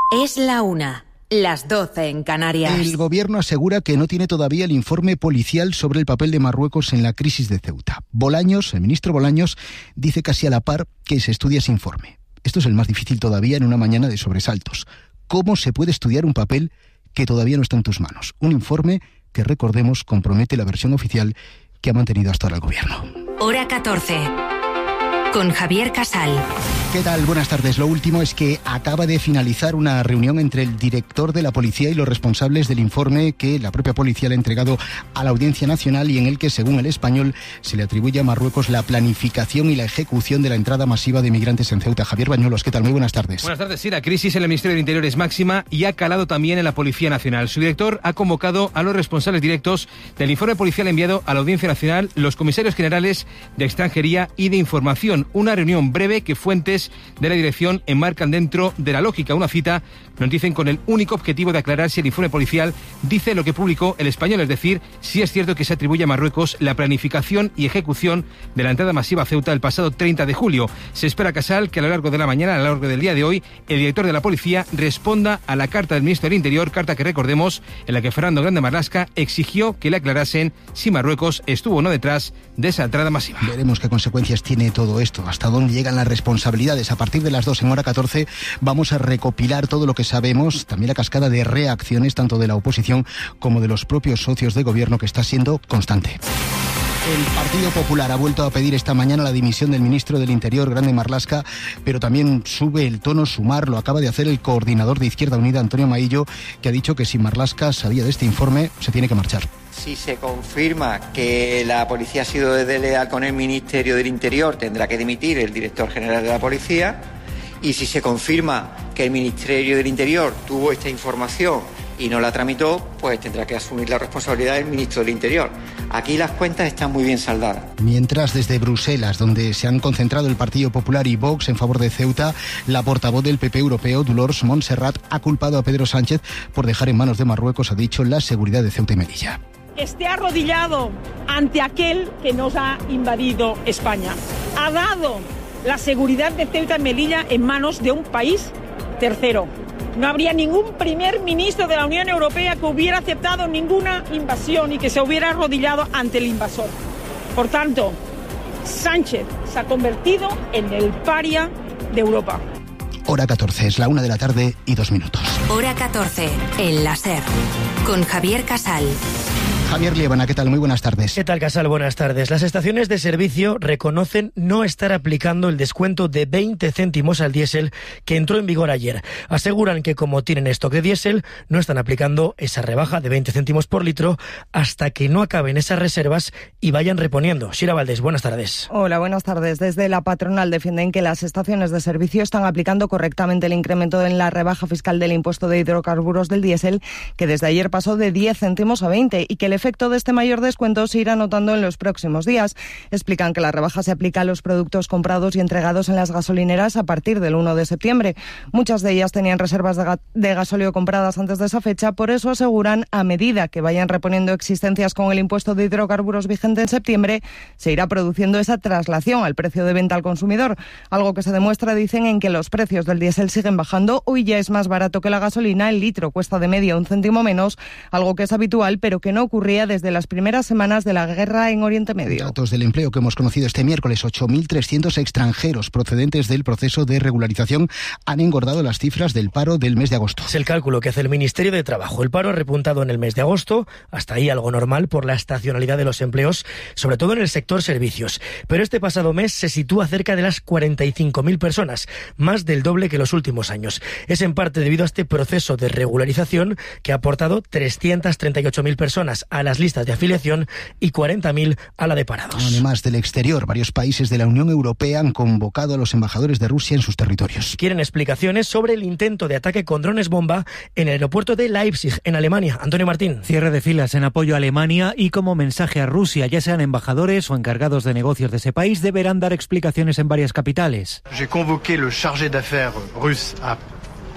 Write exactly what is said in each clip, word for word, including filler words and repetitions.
Es la una, las doce en Canarias. El gobierno asegura que no tiene todavía el informe policial sobre el papel de Marruecos en la crisis de Ceuta. Bolaños, el ministro Bolaños, dice casi a la par que se estudia ese informe. Esto es el más difícil todavía en una mañana de sobresaltos. ¿Cómo se puede estudiar un papel que todavía no está en tus manos? Un informe que, recordemos, compromete la versión oficial que ha mantenido hasta ahora el gobierno. Hora catorce. Con Javier Casal. ¿Qué tal? Buenas tardes. Lo último es que acaba de finalizar una reunión entre el director de la policía y los responsables del informe que la propia policía le ha entregado a la Audiencia Nacional y en el que, según El Español, se le atribuye a Marruecos la planificación y la ejecución de la entrada masiva de migrantes en Ceuta. Javier Bañuelos, ¿qué tal? Muy buenas tardes. Buenas tardes. Sí, la crisis en el Ministerio del Interior es máxima y ha calado también en la Policía Nacional. Su director ha convocado a los responsables directos del informe policial enviado a la Audiencia Nacional, los comisarios generales de Extranjería y de Información. Una reunión breve que fuentes de la dirección enmarcan dentro de la lógica. Una cita, nos dicen, con el único objetivo de aclarar si el informe policial dice lo que publicó El Español, es decir, si es cierto que se atribuye a Marruecos la planificación y ejecución de la entrada masiva a Ceuta el pasado treinta de julio. Se espera, Casal, que a lo largo de la mañana, a lo largo del día de hoy, el director de la policía responda a la carta del ministro del Interior, carta que recordemos, en la que Fernando Grande Marlaska exigió que le aclarasen si Marruecos estuvo o no detrás de esa entrada masiva. Veremos qué consecuencias tiene todo esto, hasta dónde llegan las responsabilidades. A partir de las dos en hora catorce vamos a recopilar todo lo que sabemos, también la cascada de reacciones tanto de la oposición como de los propios socios de gobierno, que está siendo constante. El Partido Popular ha vuelto a pedir esta mañana la dimisión del ministro del Interior, Grande Marlaska, pero también sube el tono Sumar. Lo acaba de hacer el coordinador de Izquierda Unida, Antonio Maillo, que ha dicho que si Marlaska sabía de este informe, se tiene que marchar. Si se confirma que la policía ha sido desleal con el Ministerio del Interior, tendrá que dimitir el director general de la policía. Y si se confirma que el Ministerio del Interior tuvo esta información y no la tramitó, pues tendrá que asumir la responsabilidad del ministro del Interior. Aquí las cuentas están muy bien saldadas. Mientras, desde Bruselas, donde se han concentrado el Partido Popular y Vox en favor de Ceuta, la portavoz del P P europeo, Dolors Montserrat, ha culpado a Pedro Sánchez por dejar en manos de Marruecos, ha dicho, la seguridad de Ceuta y Melilla. Esté arrodillado ante aquel que nos ha invadido España. Ha dado la seguridad de Ceuta y Melilla en manos de un país tercero. No habría ningún primer ministro de la Unión Europea que hubiera aceptado ninguna invasión y que se hubiera arrodillado ante el invasor. Por tanto, Sánchez se ha convertido en el paria de Europa. Hora catorce, es la una de la tarde y dos minutos. Hora catorce, el láser, con Javier Casal. Javier Liébana, ¿qué tal? Muy buenas tardes. ¿Qué tal, Casal? Buenas tardes. Las estaciones de servicio reconocen no estar aplicando el descuento de veinte céntimos al diésel que entró en vigor ayer. Aseguran que, como tienen stock de diésel, no están aplicando esa rebaja de veinte céntimos por litro hasta que no acaben esas reservas y vayan reponiendo. Shira Valdés, buenas tardes. Hola, buenas tardes. Desde la patronal defienden que las estaciones de servicio están aplicando correctamente el incremento en la rebaja fiscal del impuesto de hidrocarburos del diésel, que desde ayer pasó de diez céntimos a veinte, y que el efecto de este mayor descuento se irá notando en los próximos días. Explican que la rebaja se aplica a los productos comprados y entregados en las gasolineras a partir del uno de septiembre. Muchas de ellas tenían reservas de, ga- de gasóleo compradas antes de esa fecha, por eso aseguran, a medida que vayan reponiendo existencias con el impuesto de hidrocarburos vigente en septiembre, se irá produciendo esa traslación al precio de venta al consumidor, algo que se demuestra, dicen, en que los precios del diésel siguen bajando. Hoy ya es más barato que la gasolina, el litro cuesta de media un céntimo menos, algo que es habitual pero que no ocurría desde las primeras semanas de la guerra en Oriente Medio. Datos del empleo que hemos conocido este miércoles: ocho mil trescientos extranjeros procedentes del proceso de regularización han engordado las cifras del paro del mes de agosto. Es el cálculo que hace el Ministerio de Trabajo. El paro ha repuntado en el mes de agosto, hasta ahí algo normal por la estacionalidad de los empleos, sobre todo en el sector servicios. Pero este pasado mes se sitúa cerca de las cuarenta y cinco mil personas, más del doble que los últimos años. Es en parte debido a este proceso de regularización que ha aportado trescientas treinta y ocho mil personas a las listas de afiliación y cuarenta mil a la de parados. Además del exterior, varios países de la Unión Europea han convocado a los embajadores de Rusia en sus territorios. Quieren explicaciones sobre el intento de ataque con drones bomba en el aeropuerto de Leipzig, en Alemania. Antonio Martín. Cierre de filas en apoyo a Alemania y como mensaje a Rusia, ya sean embajadores o encargados de negocios de ese país, deberán dar explicaciones en varias capitales. J'ai convoqué le chargé d'affaires russe a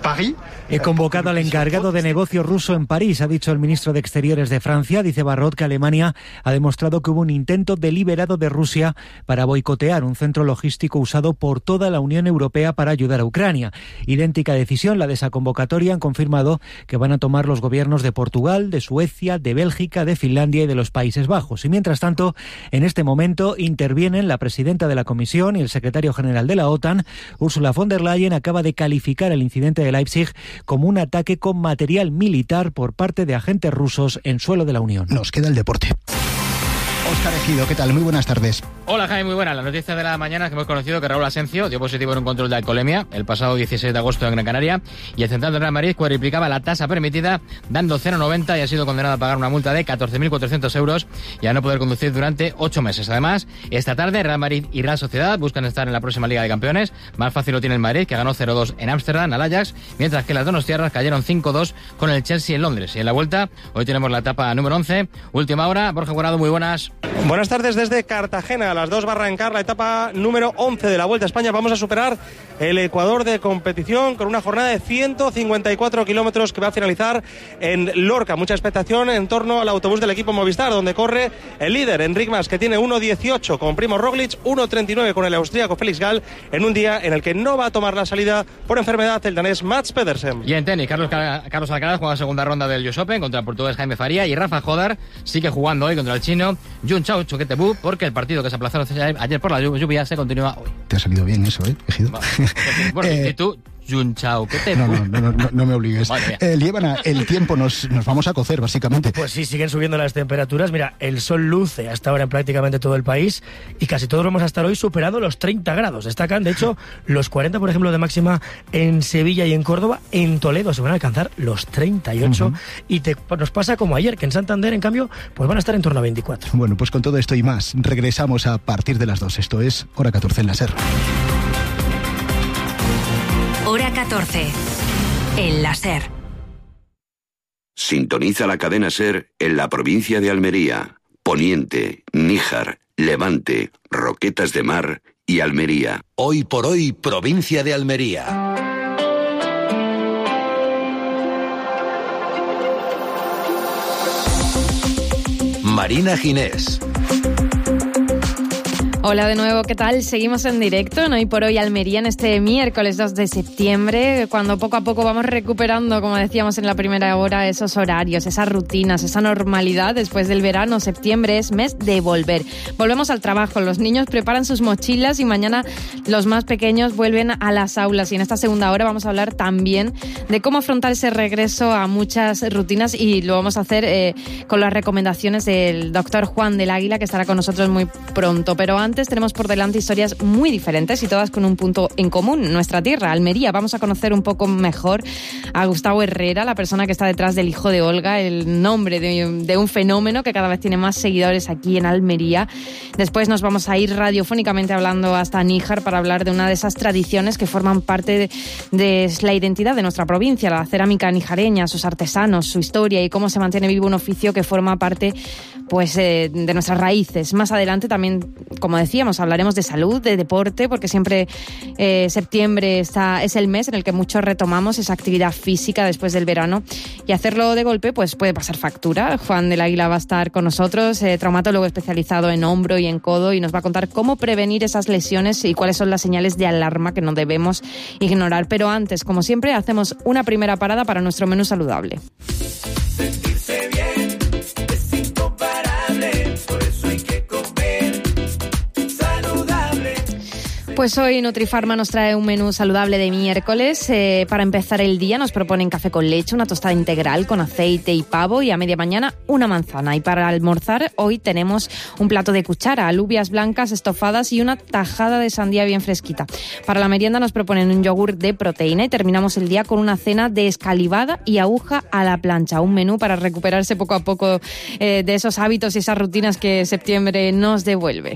He convocado al encargado de negocio ruso en París, ha dicho el ministro de Exteriores de Francia. Dice Barrot que Alemania ha demostrado que hubo un intento deliberado de Rusia para boicotear un centro logístico usado por toda la Unión Europea para ayudar a Ucrania. Idéntica decisión, la de esa convocatoria, han confirmado que van a tomar los gobiernos de Portugal, de Suecia, de Bélgica, de Finlandia y de los Países Bajos. Y mientras tanto, en este momento intervienen la presidenta de la Comisión y el secretario general de la OTAN. Ursula von der Leyen acaba de calificar el incidente de Leipzig como un ataque con material militar por parte de agentes rusos en suelo de la Unión. Nos queda el deporte. Óscar Ejido, ¿qué tal? Muy buenas tardes. Hola Jaime, muy buena. La noticia de la mañana es que hemos conocido que Raúl Asencio dio positivo en un control de alcoholemia el pasado dieciséis de agosto en Gran Canaria, y el central del Real Madrid cuadriplicaba la tasa permitida dando cero coma noventa y ha sido condenado a pagar una multa de catorce mil cuatrocientos euros y a no poder conducir durante ocho meses. Además, esta tarde Real Madrid y Real Sociedad buscan estar en la próxima Liga de Campeones. Más fácil lo tiene el Madrid, que ganó cero dos en Ámsterdam al Ajax, mientras que las donostiarras cayeron cinco dos con el Chelsea en Londres. Y en la vuelta, hoy tenemos la etapa número once, última hora. Borja Guarado, muy buenas. Buenas tardes desde Cartagena. A las dos va a arrancar la etapa número once de la Vuelta a España. Vamos a superar el Ecuador de competición con una jornada de ciento cincuenta y cuatro kilómetros que va a finalizar en Lorca. Mucha expectación en torno al autobús del equipo Movistar, donde corre el líder, Enric Mas, que tiene uno dieciocho con Primo Roglic, uno treinta y nueve con el austríaco Félix Gall, en un día en el que no va a tomar la salida por enfermedad el danés Mats Pedersen. Y en tenis, Carlos, Carlos Alcaraz juega la segunda ronda del U S Open contra el portugués Jaime Faría, y Rafa Jodar sigue jugando hoy contra el chino Jun Chao Chuquetebú, porque el partido que se aplazó ayer por la lluvia se continúa hoy. Te ha salido bien eso, ¿eh, Ejido? Bueno, eh, ¿y tú? Jun Chao, ¿qué te...? No, no, no, no, no me obligues. Eh, Liébana, el tiempo nos, nos vamos a cocer, básicamente. Pues sí, siguen subiendo las temperaturas. Mira, el sol luce hasta ahora en prácticamente todo el país y casi todos vamos a estar hoy superando los treinta grados. Destacan, de hecho, los cuarenta, por ejemplo, de máxima en Sevilla y en Córdoba. En Toledo se van a alcanzar los treinta y ocho. Uh-huh. Y te, nos pasa como ayer, que en Santander, en cambio, pues van a estar en torno a veinticuatro. Bueno, pues con todo esto y más, regresamos a partir de las dos. Esto es Hora catorce en la SER. Hora catorce, en la SER. Sintoniza la cadena SER en la provincia de Almería, Poniente, Níjar, Levante, Roquetas de Mar y Almería. Hoy por hoy, provincia de Almería. Marina Ginés. Hola de nuevo, ¿qué tal? Seguimos en directo en Hoy por Hoy Almería en este miércoles dos de septiembre, cuando poco a poco vamos recuperando, como decíamos en la primera hora, esos horarios, esas rutinas, esa normalidad después del verano. Septiembre es mes de volver. Volvemos al trabajo, los niños preparan sus mochilas y mañana los más pequeños vuelven a las aulas. Y en esta segunda hora vamos a hablar también de cómo afrontar ese regreso a muchas rutinas, y lo vamos a hacer eh, con las recomendaciones del doctor Juan del Águila, que estará con nosotros muy pronto. Pero antes Antes tenemos por delante historias muy diferentes y todas con un punto en común, nuestra tierra, Almería. Vamos a conocer un poco mejor a Gustavo Herrera, la persona que está detrás del hijo de Olga, el nombre de, de un fenómeno que cada vez tiene más seguidores aquí en Almería. Después nos vamos a ir radiofónicamente hablando hasta Níjar para hablar de una de esas tradiciones que forman parte de, de la identidad de nuestra provincia, la cerámica nijareña, sus artesanos, su historia y cómo se mantiene vivo un oficio que forma parte pues eh, de nuestras raíces. Más adelante también, como decíamos, hablaremos de salud, de deporte, porque siempre eh, septiembre está, es el mes en el que muchos retomamos esa actividad física después del verano, y hacerlo de golpe pues puede pasar factura. Juan del Águila va a estar con nosotros, eh, traumatólogo especializado en hombro y en codo, y nos va a contar cómo prevenir esas lesiones y cuáles son las señales de alarma que no debemos ignorar. Pero antes, como siempre, hacemos una primera parada para nuestro menú saludable. Sentirse bien es incomparable, por eso hay que comer saludable. Pues hoy Nutrifarma nos trae un menú saludable de miércoles. Eh, para empezar el día nos proponen café con leche, una tostada integral con aceite y pavo, y a media mañana una manzana. Y para almorzar hoy tenemos un plato de cuchara, alubias blancas estofadas y una tajada de sandía bien fresquita. Para la merienda nos proponen un yogur de proteína, y terminamos el día con una cena de escalivada y aguja a la plancha. Un menú para recuperarse poco a poco eh, de esos hábitos y esas rutinas que septiembre nos devuelve.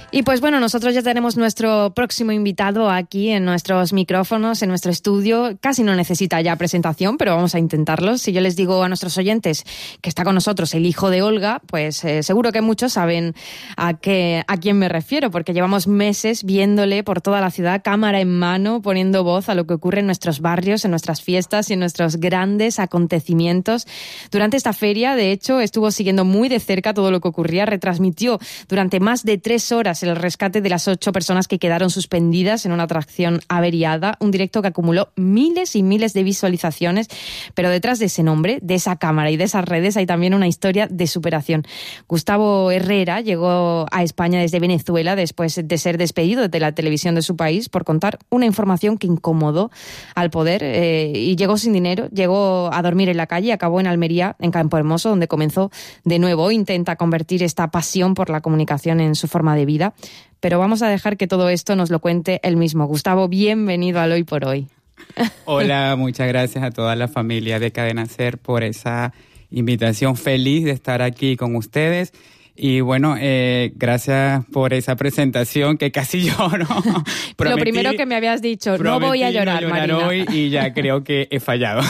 Y pues bueno, nosotros ya tenemos nuestro próximo invitado aquí en nuestros micrófonos, en nuestro estudio. Casi no necesita ya presentación, pero vamos a intentarlo. Si yo les digo a nuestros oyentes que está con nosotros el hijo de Olga, pues eh, seguro que muchos saben a, qué, a quién me refiero, porque llevamos meses viéndole por toda la ciudad, cámara en mano, poniendo voz a lo que ocurre en nuestros barrios, en nuestras fiestas y en nuestros grandes acontecimientos. Durante esta feria, de hecho, estuvo siguiendo muy de cerca todo lo que ocurría, retransmitió durante más de tres horas el rescate de las ocho personas que quedaron suspendidas en una atracción averiada, un directo que acumuló miles y miles de visualizaciones, pero detrás de ese nombre, de esa cámara y de esas redes hay también una historia de superación. Gustavo Herrera llegó a España desde Venezuela después de ser despedido de la televisión de su país por contar una información que incomodó al poder eh, y llegó sin dinero, llegó a dormir en la calle y acabó en Almería, en Campo Hermoso, donde comenzó de nuevo. Intenta convertir esta pasión por la comunicación en su forma de vida. Pero vamos a dejar que todo esto nos lo cuente él mismo. Gustavo, bienvenido al Hoy por Hoy. Hola, muchas gracias a toda la familia de Cadena Ser por esa invitación. Feliz de estar aquí con ustedes. Y bueno, eh, gracias por esa presentación que casi lloro. Prometí, lo primero que me habías dicho, no voy a llorar, no llorar Marina. hoy y ya creo que he fallado.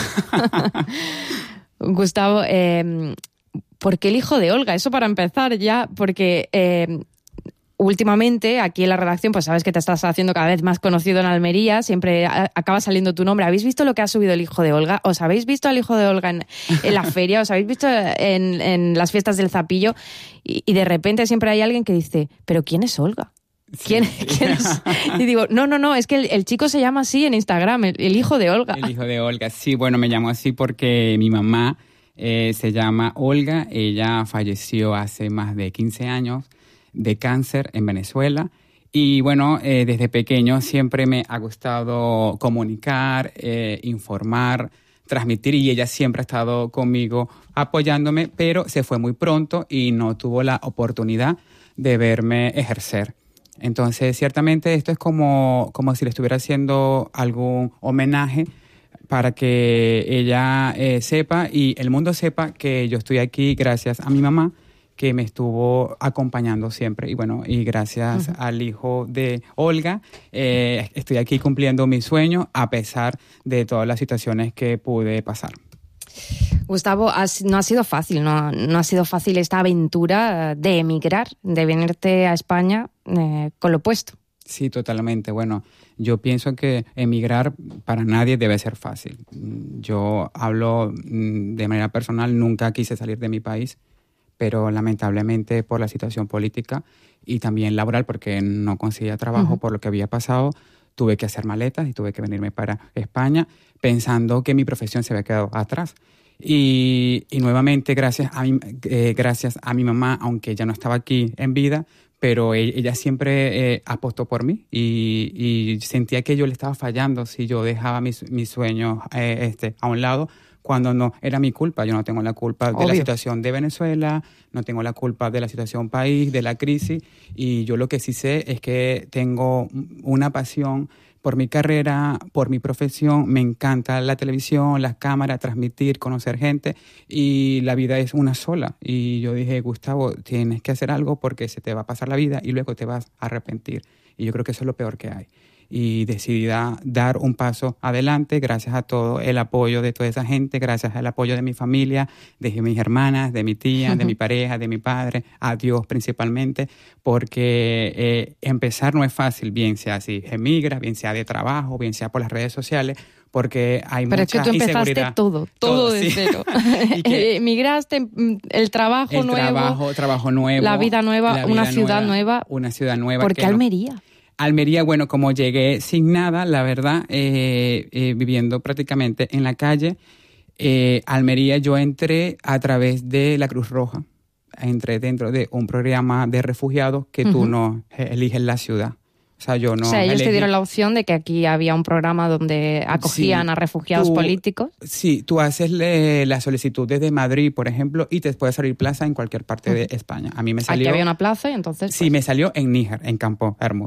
Gustavo, eh, ¿por qué el hijo de Olga? Eso para empezar ya, porque... Eh, últimamente, aquí en la redacción, pues sabes que te estás haciendo cada vez más conocido en Almería, siempre a- acaba saliendo tu nombre. ¿Habéis visto lo que ha subido el hijo de Olga? ¿Os habéis visto al hijo de Olga en, en la feria? ¿Os habéis visto en, en las fiestas del Zapillo? Y, y de repente siempre hay alguien que dice, ¿pero quién es Olga? ¿Quién, quién es? Y digo, no, no, no, es que el, el chico se llama así en Instagram, el, el hijo de Olga. El hijo de Olga, sí, bueno, me llamo así porque mi mamá eh, se llama Olga. Ella falleció hace más de quince años de cáncer en Venezuela y bueno, eh, desde pequeño siempre me ha gustado comunicar, eh, informar, transmitir y ella siempre ha estado conmigo apoyándome, pero se fue muy pronto y no tuvo la oportunidad de verme ejercer. Entonces, ciertamente esto es como, como si le estuviera haciendo algún homenaje para que ella eh, sepa y el mundo sepa que yo estoy aquí gracias a mi mamá, que me estuvo acompañando siempre. Y bueno, y gracias uh-huh. al hijo de Olga, eh, estoy aquí cumpliendo mi sueño a pesar de todas las situaciones que pude pasar. Gustavo, has, no ha sido fácil, no, no ha sido fácil esta aventura de emigrar, de venirte a España eh, con lo opuesto. Sí, totalmente. Bueno, yo pienso que emigrar para nadie debe ser fácil. Yo hablo de manera personal, nunca quise salir de mi país, pero lamentablemente por la situación política y también laboral, porque no conseguía trabajo uh-huh. por lo que había pasado, tuve que hacer maletas y tuve que venirme para España pensando que mi profesión se había quedado atrás. Y, y nuevamente, gracias a, mi, eh, gracias a mi mamá, aunque ella no estaba aquí en vida, pero ella, ella siempre eh, apostó por mí y, y sentía que yo le estaba fallando si yo dejaba mis, mis sueños eh, este, a un lado, cuando no era mi culpa. Yo no tengo la culpa Obvio. de la situación de Venezuela, no tengo la culpa de la situación país, de la crisis, y yo lo que sí sé es que tengo una pasión por mi carrera, por mi profesión. Me encanta la televisión, las cámaras, transmitir, conocer gente, y la vida es una sola. Y yo dije, Gustavo, tienes que hacer algo porque se te va a pasar la vida y luego te vas a arrepentir. Y yo creo que eso es lo peor que hay. Y decidí da, dar un paso adelante gracias a todo el apoyo de toda esa gente, gracias al apoyo de mi familia, de mis hermanas, de mi tía, uh-huh. de mi pareja, de mi padre, a Dios principalmente, porque eh, empezar no es fácil, bien sea si emigra, bien sea de trabajo, bien sea por las redes sociales, porque hay Pero mucha es que tú empezaste inseguridad. todo, todo, todo de sí. cero. que Emigraste, el trabajo el nuevo, trabajo, trabajo nuevo, la vida nueva, la una vida ciudad nueva, nueva. Una ciudad nueva. ¿Por qué Almería? No, Almería, bueno, como llegué sin nada, la verdad, eh, eh, viviendo prácticamente en la calle, eh, Almería yo entré a través de la Cruz Roja. Entré dentro de un programa de refugiados que uh-huh. tú no eliges la ciudad. O sea, yo no o sea, ellos elegí. te dieron la opción de que aquí había un programa donde acogían sí, a refugiados tú, políticos. Sí, tú haces le, la solicitud desde Madrid, por ejemplo, y te puede salir plaza en cualquier parte uh-huh. de España. A mí me salió... Aquí había una plaza y entonces... Sí, pues... me salió en Níger, en Campo Hermoso.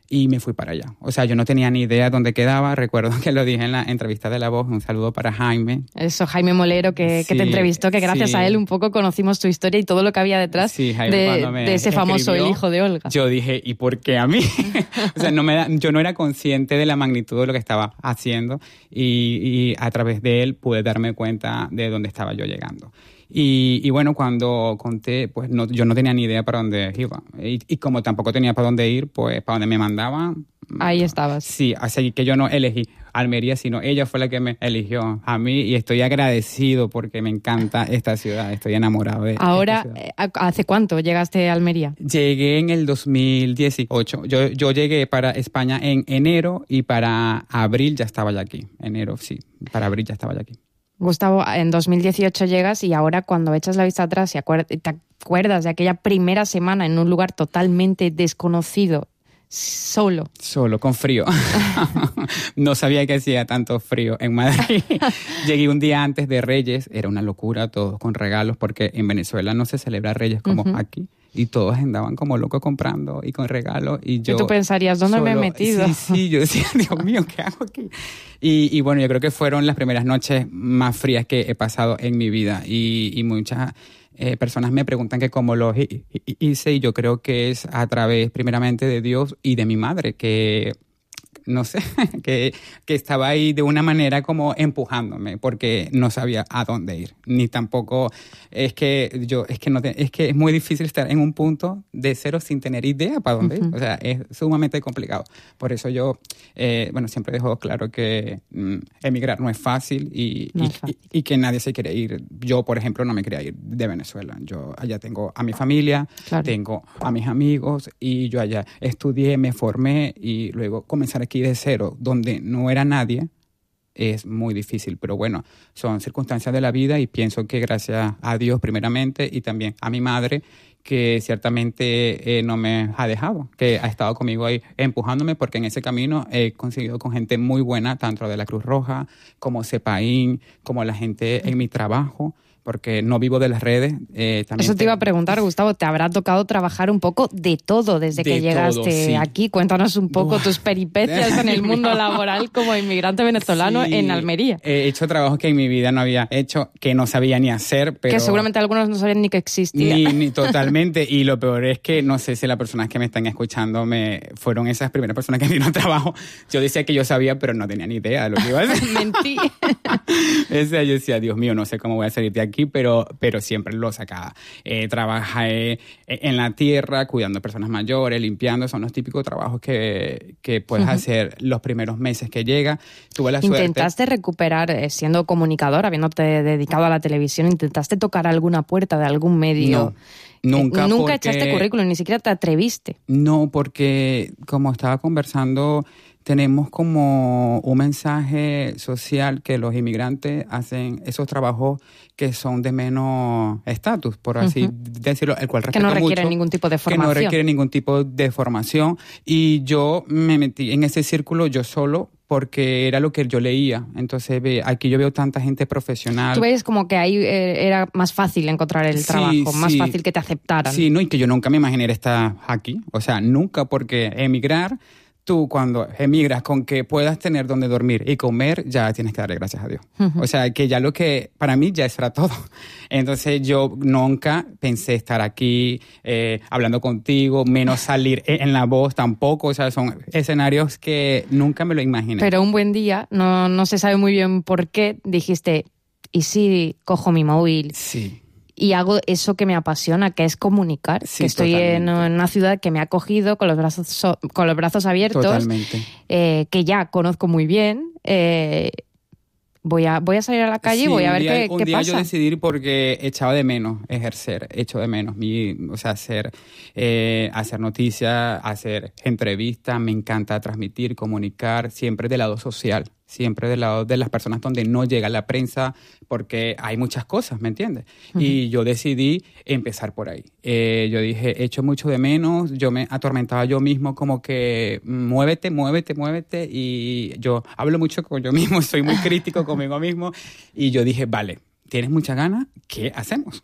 y me fui para allá. O sea, yo no tenía ni idea dónde quedaba. Recuerdo que lo dije en la entrevista de La Voz. Un saludo para Jaime. Eso, Jaime Molero, que, Sí, que te entrevistó, que gracias sí. a él un poco conocimos tu historia y todo lo que había detrás Sí, Jaime, de, cuando me de ese famoso escribió, El hijo de Olga. Yo dije, ¿y por qué a mí? O sea, no me da, yo no era consciente de la magnitud de lo que estaba haciendo y, y a través de él pude darme cuenta de dónde estaba yo llegando. Y, y bueno, cuando conté, pues no, yo no tenía ni idea para dónde iba. Y, y como tampoco tenía para dónde ir, pues para dónde me mandaban. Ahí estabas. Sí, así que yo no elegí Almería, sino ella fue la que me eligió a mí y estoy agradecido porque me encanta esta ciudad, estoy enamorado de Ahora, esta ciudad. eh, ¿hace cuánto llegaste a Almería? Llegué en el dos mil dieciocho. Yo, yo llegué para España en enero y para abril ya estaba ya aquí. Enero, sí, para abril ya estaba ya aquí. Gustavo, en dos mil dieciocho llegas y ahora cuando echas la vista atrás y acuer- te acuerdas de aquella primera semana en un lugar totalmente desconocido, solo. Solo, con frío. No sabía que hacía tanto frío en Madrid. Llegué un día antes de Reyes, era una locura, todos con regalos, porque en Venezuela no se celebra Reyes como Ujú. aquí. Y todos andaban como locos comprando y con regalos. Y yo Y tú pensarías, ¿dónde me he solo- metido? Sí, sí, yo decía, Dios mío, ¿qué hago aquí? Y, y bueno, yo creo que fueron las primeras noches más frías que he pasado en mi vida. Y, y muchas eh, personas me preguntan que cómo lo hi- hi- hice. Y yo creo que es a través, primeramente, de Dios y de mi madre, que no sé, que, que estaba ahí de una manera como empujándome porque no sabía a dónde ir, ni tampoco es que yo, es que no te- es que es muy difícil estar en un punto de cero sin tener idea para dónde Ujú. ir, o sea, es sumamente complicado. Por eso yo, eh, bueno, siempre dejo claro que mm, emigrar no es fácil y, No y, es fácil. y- y que nadie se quiere ir. Yo, por ejemplo, no me quería ir de Venezuela. Yo allá tengo a mi familia, Claro. tengo a mis amigos y yo allá estudié, me formé y luego comenzar aquí de cero, donde no era nadie, es muy difícil. Pero bueno, son circunstancias de la vida y pienso que gracias a Dios primeramente y también a mi madre, que ciertamente eh, no me ha dejado, que ha estado conmigo ahí empujándome, porque en ese camino he conseguido con gente muy buena, tanto de la Cruz Roja como CEPAIN, como la gente en mi trabajo, porque no vivo de las redes. Eh, también Eso te iba a tengo- preguntar, Gustavo, ¿te habrá tocado trabajar un poco de todo desde De que llegaste todo, sí. aquí? Cuéntanos un poco Buah. tus peripecias en el mundo laboral como inmigrante venezolano Sí, en Almería. He hecho trabajos que en mi vida no había hecho, que no sabía ni hacer, pero... Que seguramente algunos no sabían ni que existía. Ni, ni totalmente. Y lo peor es que no sé si las personas que me están escuchando me fueron esas primeras personas que me dieron trabajo. Yo decía que yo sabía, pero no tenía ni idea de lo que iba a hacer. Mentí. O sea, yo decía, Dios mío, no sé cómo voy a salir de aquí, pero, pero siempre lo sacaba. Eh, trabajé en la tierra, cuidando a personas mayores, limpiando. Son los típicos trabajos que, que puedes Ujú. hacer los primeros meses que llega. Tuve la suerte... ¿Intentaste recuperar, eh, siendo comunicador, habiéndote dedicado a la televisión, intentaste tocar alguna puerta de algún medio? No, nunca. Eh, nunca porque- echaste currículum, ni siquiera te atreviste. No, porque como estaba conversando, tenemos como un mensaje social que los inmigrantes hacen esos trabajos que son de menos estatus, por así Ujú. decirlo, el cual Que respeto no requieren mucho, ningún tipo de que formación. no requiere ningún tipo de formación. Y yo me metí en ese círculo yo solo porque era lo que yo leía. Entonces, ve, aquí yo veo tanta gente profesional. Tú ves como que ahí eh, era más fácil encontrar el Sí, trabajo, más sí. fácil que te aceptaran. Sí, no, y que yo nunca me imaginé estar aquí. O sea, nunca, porque emigrar, tú cuando emigras con que puedas tener donde dormir y comer, ya tienes que darle gracias a Dios. Ujú. O sea, que ya lo que, para mí ya eso era todo. Entonces yo nunca pensé estar aquí eh, hablando contigo, menos salir en la voz tampoco. O sea, son escenarios que nunca me lo imaginé. Pero un buen día, no, no se sabe muy bien por qué, dijiste, ¿y si cojo mi móvil Sí. y hago eso que me apasiona, que es comunicar? Sí, que estoy en, en una ciudad que me ha acogido con los brazos, so- con los brazos abiertos, Totalmente. eh, que ya conozco muy bien. eh, voy, a, voy a salir a la calle y Sí, voy a un ver día- qué, un qué día pasa. yo decidí ir porque echaba de menos ejercer, echo de menos mi, o sea, hacer, eh, hacer noticias, hacer entrevistas, me encanta transmitir, comunicar, siempre del lado social, siempre del lado de las personas donde no llega la prensa, porque hay muchas cosas, ¿me entiendes? Ujú. Y yo decidí empezar por ahí. Eh, yo dije, echo mucho de menos, yo me atormentaba yo mismo como que muévete, muévete, muévete, y yo hablo mucho con yo mismo, soy muy crítico conmigo mismo, y yo dije, vale, ¿tienes mucha ganas? ¿Qué hacemos?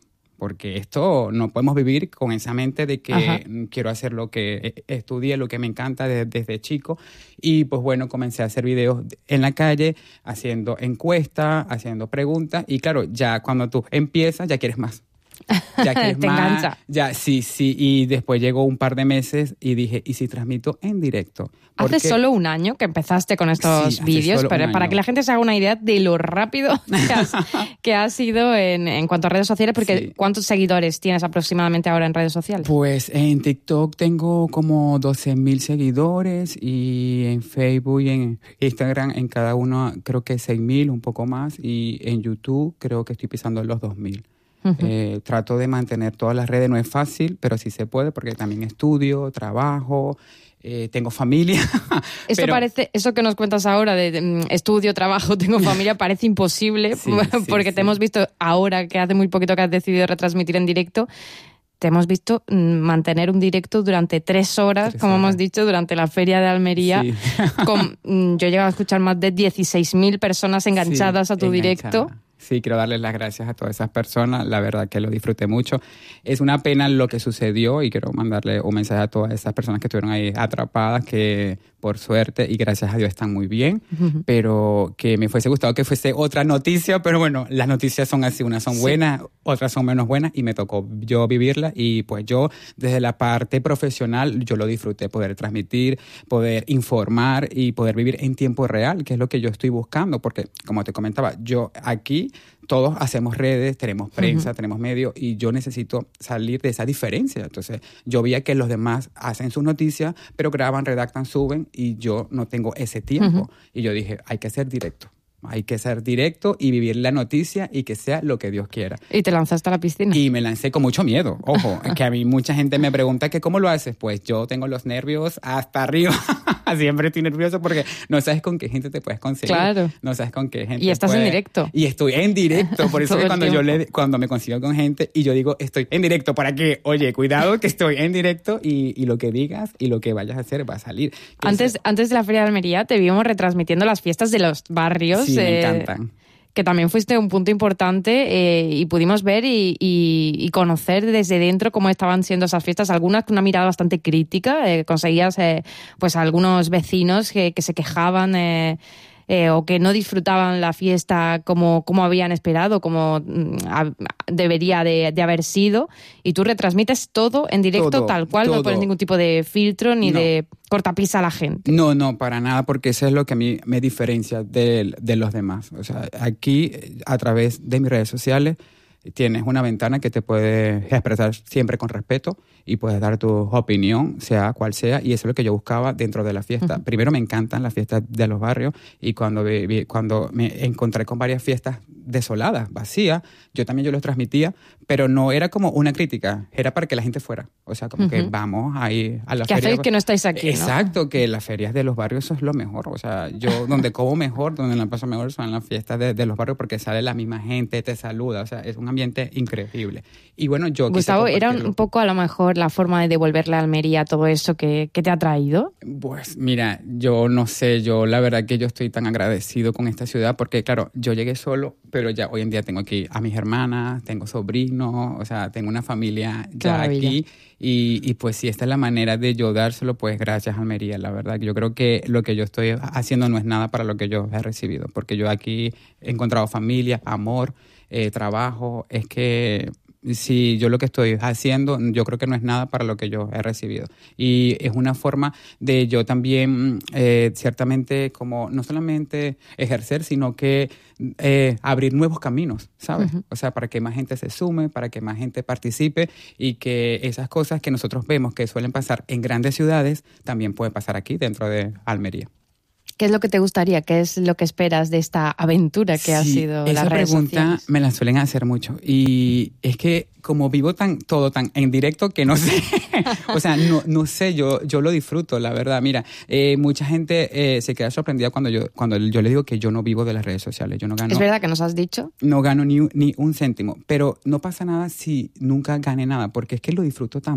porque esto no podemos vivir con esa mente de que Ajá. quiero hacer lo que estudié, lo que me encanta desde, desde chico. Y pues bueno, comencé a hacer videos en la calle, haciendo encuestas, haciendo preguntas. Y claro, ya cuando tú empiezas, ya quieres más. Ya quieres Te más, engancha. ya, sí, sí. Y después llegó un par de meses y dije, ¿y si transmito en directo? Hace Porque- solo un año que empezaste con estos Sí, hace vídeos, solo pero un para año. que la gente se haga una idea de lo rápido que has, que has sido en, en cuanto a redes sociales, porque Sí. ¿cuántos seguidores tienes aproximadamente ahora en redes sociales? Pues en TikTok tengo como doce mil seguidores y en Facebook y en Instagram en cada uno creo que seis mil, un poco más, y en YouTube creo que estoy pisando los dos mil. Ujú. Eh, trato de mantener todas las redes, no es fácil, pero sí se puede porque también estudio, trabajo, eh, tengo familia. Esto pero- parece, eso que nos cuentas ahora de, de, mm, estudio, trabajo, tengo familia, parece imposible Sí, porque sí, te sí. hemos visto ahora que hace muy poquito que has decidido retransmitir en directo. Te hemos visto mm, mantener un directo durante tres horas, Tres como horas. hemos dicho, durante la Feria de Almería. Sí. Con, mm, yo he llegado a escuchar más de dieciséis mil personas enganchadas Sí, a tu directo. enganchada. Sí, quiero darles las gracias a todas esas personas. La verdad que lo disfruté mucho. Es una pena lo que sucedió y quiero mandarle un mensaje a todas esas personas que estuvieron ahí atrapadas, que por suerte y gracias a Dios están muy bien, Ujú. pero que me fuese gustado que fuese otra noticia, pero bueno, las noticias son así, unas son Sí. buenas, otras son menos buenas y me tocó yo vivirla y pues yo desde la parte profesional yo lo disfruté, poder transmitir, poder informar y poder vivir en tiempo real, que es lo que yo estoy buscando, porque como te comentaba, yo aquí todos hacemos redes, tenemos prensa, Ujú. tenemos medios y yo necesito salir de esa diferencia. Entonces yo veía que los demás hacen sus noticias, pero graban, redactan, suben y yo no tengo ese tiempo. Ujú. Y yo dije, hay que ser directo. Hay que ser directo y vivir la noticia y que sea lo que Dios quiera. Y te lanzaste a la piscina. Y me lancé con mucho miedo. Ojo, que a mí mucha gente me pregunta que cómo lo haces. Pues yo tengo los nervios hasta arriba. Siempre estoy nervioso porque no sabes con qué gente te puedes conseguir. Claro. No sabes con qué gente Y estás en puede- directo. Y estoy en directo. Por eso Todo que el cuando yo tiempo. le, cuando me consigo con gente y yo digo estoy en directo, ¿para qué? Oye, cuidado que estoy en directo y, y lo que digas y lo que vayas a hacer va a salir. Que Antes, antes de la Feria de Almería te vimos retransmitiendo las fiestas de los barrios. Sí, me eh, encantan. Que también fuiste un punto importante eh, y pudimos ver y, y- y conocer desde dentro cómo estaban siendo esas fiestas, algunas con una mirada bastante crítica. Eh, conseguías eh, pues algunos vecinos que, que se quejaban eh, eh, o que no disfrutaban la fiesta como, como habían esperado, como mm, a- debería de, de haber sido. Y tú retransmites todo en directo Todo, tal cual, no todo. pones ningún tipo de filtro ni No. de cortapisa a la gente. No, no, para nada, porque eso es lo que a mí me diferencia de, de los demás. O sea, aquí, eh, a través de mis redes sociales, tienes una ventana que te puedes expresar siempre con respeto y puedes dar tu opinión, sea cual sea, y eso es lo que yo buscaba dentro de la fiesta. Ujú. Primero me encantan las fiestas de los barrios y cuando, vi- vi- cuando me encontré con varias fiestas desoladas, vacías, yo también yo los transmitía, pero no era como una crítica, era para que la gente fuera. O sea, como que Ujú. vamos ahí a la ¿Qué feria. hacéis que no estáis aquí, no? Exacto, que las ferias de los barrios eso es lo mejor. O sea, yo donde como mejor, donde la paso mejor son las fiestas de, de los barrios porque sale la misma gente, te saluda. O sea, es un ambiente increíble. Y bueno, yo quise Gustavo, ¿era compartirlo. un poco a lo mejor la forma de devolverle a Almería todo eso que, que te ha traído? Pues mira, yo no sé, yo la verdad que yo estoy tan agradecido con esta ciudad porque claro, yo llegué solo, pero ya hoy en día tengo aquí a mis hermanas, tengo sobrinos, o sea, tengo una familia Qué ya maravilla. aquí y, y pues si esta es la manera de yo dárselo, pues gracias Almería, la verdad que yo creo que lo que yo estoy haciendo no es nada para lo que yo he recibido, porque yo aquí he encontrado familia, amor, eh, trabajo, es que si yo lo que estoy haciendo, yo creo que no es nada para lo que yo he recibido. Y es una forma de yo también, eh, ciertamente, como no solamente ejercer, sino que eh, abrir nuevos caminos, ¿sabes? Ujú. O sea, para que más gente se sume, para que más gente participe y que esas cosas que nosotros vemos que suelen pasar en grandes ciudades, también pueden pasar aquí dentro de Almería. ¿Qué es lo que te gustaría? ¿Qué es lo que esperas de esta aventura que ha Sí, sido esa las redes pregunta sociales? me la suelen hacer mucho y es que como vivo tan todo tan en directo que no sé, o sea, no, no sé, yo, yo lo disfruto, la verdad. Mira, eh, mucha gente eh, se queda sorprendida cuando yo cuando yo le digo que yo no vivo de las redes sociales, yo no gano ¿Es verdad que nos has dicho? no gano ni, un- ni un céntimo, pero no pasa nada si nunca gane nada, porque es que lo disfruto tanto.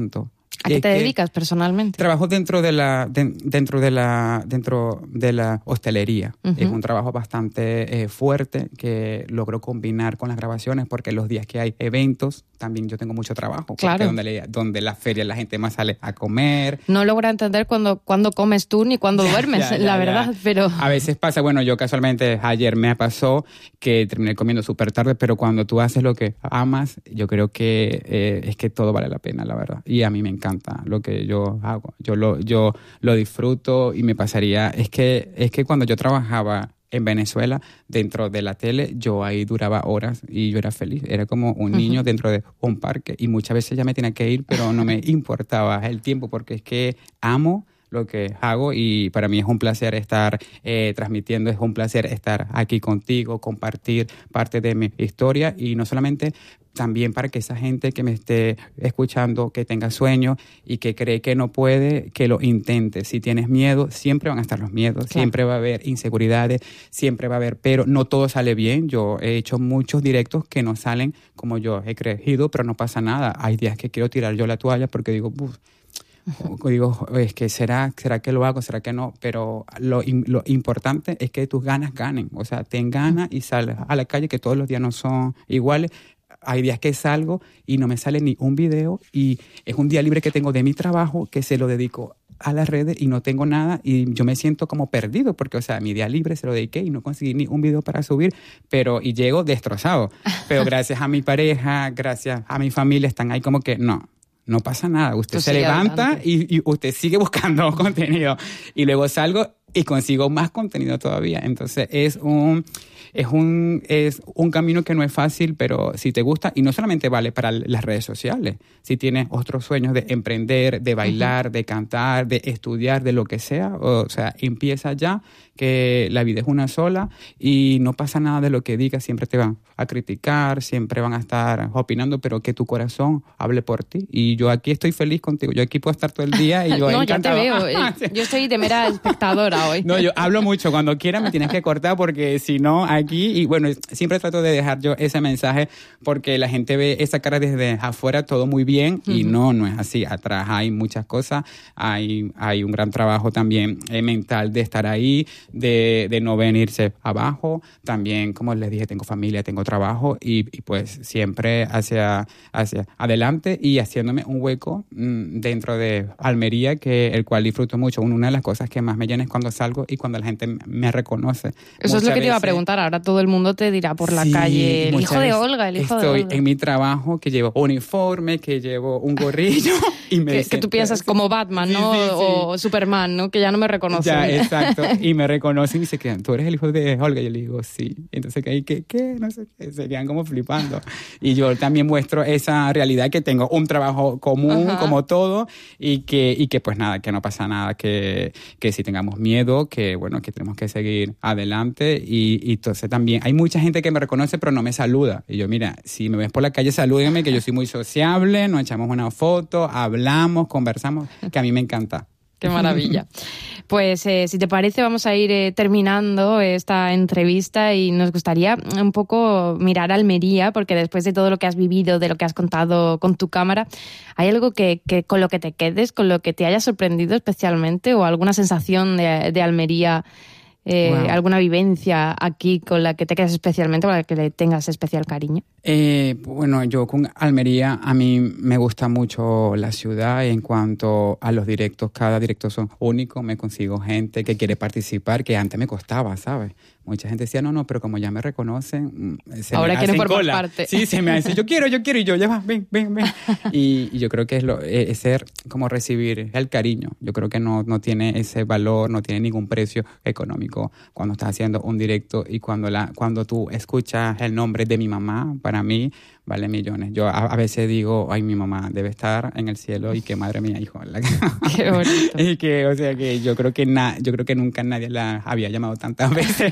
¿A qué te dedicas personalmente? Trabajo dentro de la de, dentro de la dentro de la hostelería. Uh-huh. Es un trabajo bastante eh, fuerte que logro combinar con las grabaciones porque los días que hay eventos también yo tengo mucho trabajo. Claro. Porque donde, le, donde la feria la gente más sale a comer. No logro entender cuándo, cuándo comes tú ni cuándo duermes, ya, ya, la verdad, ya. Pero... A veces pasa, bueno, yo casualmente ayer me pasó que terminé comiendo súper tarde, pero cuando tú haces lo que amas, yo creo que eh, es que todo vale la pena, la verdad. Y a mí me encanta lo que yo hago. Yo lo, yo lo disfruto y me pasaría... Es que, es que cuando yo trabajaba en Venezuela, dentro de la tele, yo ahí duraba horas y yo era feliz. Era como un niño uh-huh. dentro de un parque y muchas veces ya me tenía que ir, pero no me importaba el tiempo porque es que amo lo que hago y para mí es un placer estar eh, transmitiendo, es un placer estar aquí contigo, compartir parte de mi historia y no solamente... También para que esa gente que me esté escuchando, que tenga sueños y que cree que no puede, que lo intente. Si tienes miedo, siempre van a estar los miedos, claro. Siempre va a haber inseguridades, siempre va a haber, pero no todo sale bien. Yo he hecho muchos directos que no salen como yo he creído, pero no pasa nada. Hay días que quiero tirar yo la toalla porque digo, uff, uh-huh. digo, es que será, será que lo hago, será que no, pero lo, lo importante es que tus ganas ganen. O sea, ten ganas y sal a la calle, que todos los días no son iguales. Hay días que salgo y no me sale ni un video y es un día libre que tengo de mi trabajo que se lo dedico a las redes y no tengo nada y yo me siento como perdido porque, o sea, mi día libre se lo dediqué y no conseguí ni un video para subir, pero y llego destrozado. Pero gracias a mi pareja, gracias a mi familia, están ahí como que no. No pasa nada, usted se levanta y, y usted sigue buscando contenido y luego salgo y consigo más contenido todavía. Entonces es un, es un, es un camino que no es fácil, pero si te gusta, y no solamente vale para las redes sociales, si tienes otros sueños de emprender, de bailar, uh-huh. de cantar, de estudiar, de lo que sea, o sea, empieza ya, que la vida es una sola y no pasa nada de lo que digas, siempre te van a criticar, siempre van a estar opinando, pero que tu corazón hable por ti. Y yo aquí estoy feliz contigo, yo aquí puedo estar todo el día y yo no, encantado. Ya te veo, yo estoy de mera espectadora hoy. No, yo hablo mucho, cuando quieras me tienes que cortar porque si no aquí, y bueno, siempre trato de dejar yo ese mensaje porque la gente ve esa cara desde afuera todo muy bien y uh-huh. no, no es así. Atrás hay muchas cosas, hay, hay un gran trabajo también eh, mental de estar ahí, de, de no venirse abajo. También, como les dije, tengo familia, tengo trabajo y, y pues siempre hacia, hacia adelante y haciéndome un hueco mmm, dentro de Almería, que el cual disfruto mucho. Una de las cosas que más me llena es cuando salgo y cuando la gente me reconoce. Eso muchas es lo que veces, te iba a preguntar. Ahora todo el mundo te dirá por la sí, calle, el hijo de Olga, el hijo de Olga. Estoy en mi trabajo que llevo uniforme, que llevo un gorrillo y me que, dicen, que tú piensas como Batman, ¿no? Sí, sí, sí. O Superman, ¿no? Que ya no me reconocen. Ya, exacto. Y me reconocen y se quedan, ¿tú eres el hijo de Olga? Y yo le digo, sí. Entonces, ¿qué? ¿Qué? ¿Qué? No sé qué. Se quedan como flipando. Y yo también muestro esa realidad que tengo un trabajo común, ajá. como todo, y que, y que pues nada, que no pasa nada, que, que si tengamos miedo, que bueno, que tenemos que seguir adelante. Y, y entonces también hay mucha gente que me reconoce pero no me saluda. Y yo, mira, si me ves por la calle, salúdame, que yo soy muy sociable, nos echamos una foto, hablamos, conversamos, que a mí me encanta. Qué maravilla. Pues eh, si te parece vamos a ir eh, terminando esta entrevista y nos gustaría un poco mirar a Almería, porque después de todo lo que has vivido, de lo que has contado con tu cámara, ¿hay algo que, que con lo que te quedes, con lo que te haya sorprendido especialmente o alguna sensación de, de Almería, eh, wow. alguna vivencia aquí con la que te quedas especialmente, con la que le tengas especial cariño? Eh, bueno, yo con Almería, a mí me gusta mucho la ciudad en cuanto a los directos. Cada directo son únicos, me consigo gente que quiere participar, que antes me costaba, ¿sabes? Mucha gente decía, no, no, pero como ya me reconocen, se ahora me quieren hacen formar cola. parte. Sí, se me hace, yo quiero, yo quiero, y yo, ya va, ven, ven, ven. Y, y yo creo que es, lo, es ser, como recibir el cariño. Yo creo que no, no tiene ese valor, no tiene ningún precio económico cuando estás haciendo un directo y cuando, la, cuando tú escuchas el nombre de mi mamá, para mí vale millones. Yo a, a veces digo, ay, mi mamá debe estar en el cielo y que madre mía, hijo. La... Qué bonito. Y que, o sea, que yo creo que na, yo creo que nunca nadie la había llamado tantas veces.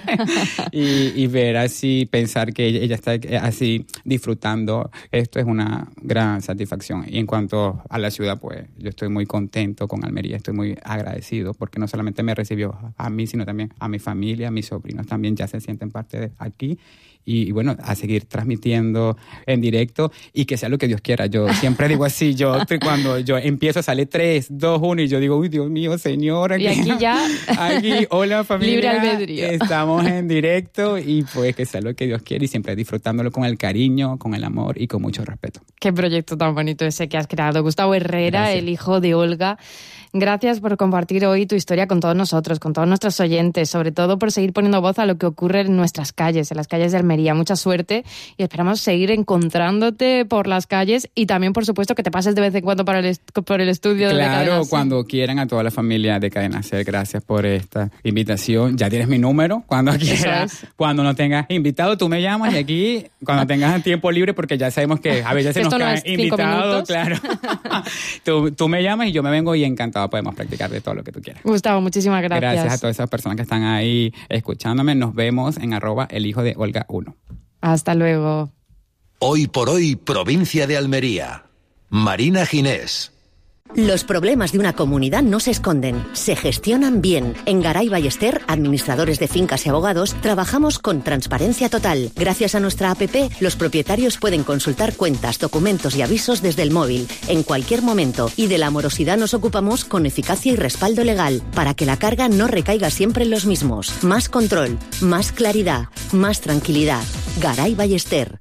y, y ver así, pensar que ella, ella está así disfrutando, esto es una gran satisfacción. Y en cuanto a la ciudad, pues yo estoy muy contento con Almería, estoy muy agradecido porque no solamente me recibió a mí, sino también a mi familia, a mis sobrinos también ya se sienten parte de aquí. Y, y bueno, a seguir transmitiendo en directo y que sea lo que Dios quiera. Yo siempre digo así, yo cuando yo empiezo sale tres, dos, uno y yo digo, uy, Dios mío, Señor. Aquí, y aquí ya... Aquí, hola familia. Libre albedrío. Estamos en directo y pues que sea lo que Dios quiere y siempre disfrutándolo con el cariño, con el amor y con mucho respeto. Qué proyecto tan bonito ese que has creado. Gustavo Herrera, Gracias. El hijo de Olga. Gracias por compartir hoy tu historia con todos nosotros, con todos nuestros oyentes, sobre todo por seguir poniendo voz a lo que ocurre en nuestras calles, en las calles de Almería. Mucha suerte y esperamos seguir encontrándote por las calles y también, por supuesto, que te pases de vez en cuando por el, est- por el estudio claro, de Cadena Claro, Ser. Cuando quieran, a toda la familia de Cadena Ser, gracias por esta invitación. Ya tienes mi número, cuando quieras, es. Cuando no tengas invitado, tú me llamas y aquí, cuando tengas tiempo libre, porque ya sabemos que a veces se nos no caen es invitados, claro. tú, tú me llamas y yo me vengo y encantado podemos practicar de todo lo que tú quieras. Gustavo, muchísimas gracias. Gracias a todas esas personas que están ahí escuchándome. Nos vemos en arroba el hijo de Olga uno. Hasta luego. Hoy por hoy, provincia de Almería. Marina Ginés. Los problemas de una comunidad no se esconden, se gestionan bien. En Garay Ballester, administradores de fincas y abogados, trabajamos con transparencia total. Gracias a nuestra app, los propietarios pueden consultar cuentas, documentos y avisos desde el móvil, en cualquier momento. Y de la morosidad nos ocupamos con eficacia y respaldo legal, para que la carga no recaiga siempre en los mismos. Más control, más claridad, más tranquilidad. Garay Ballester.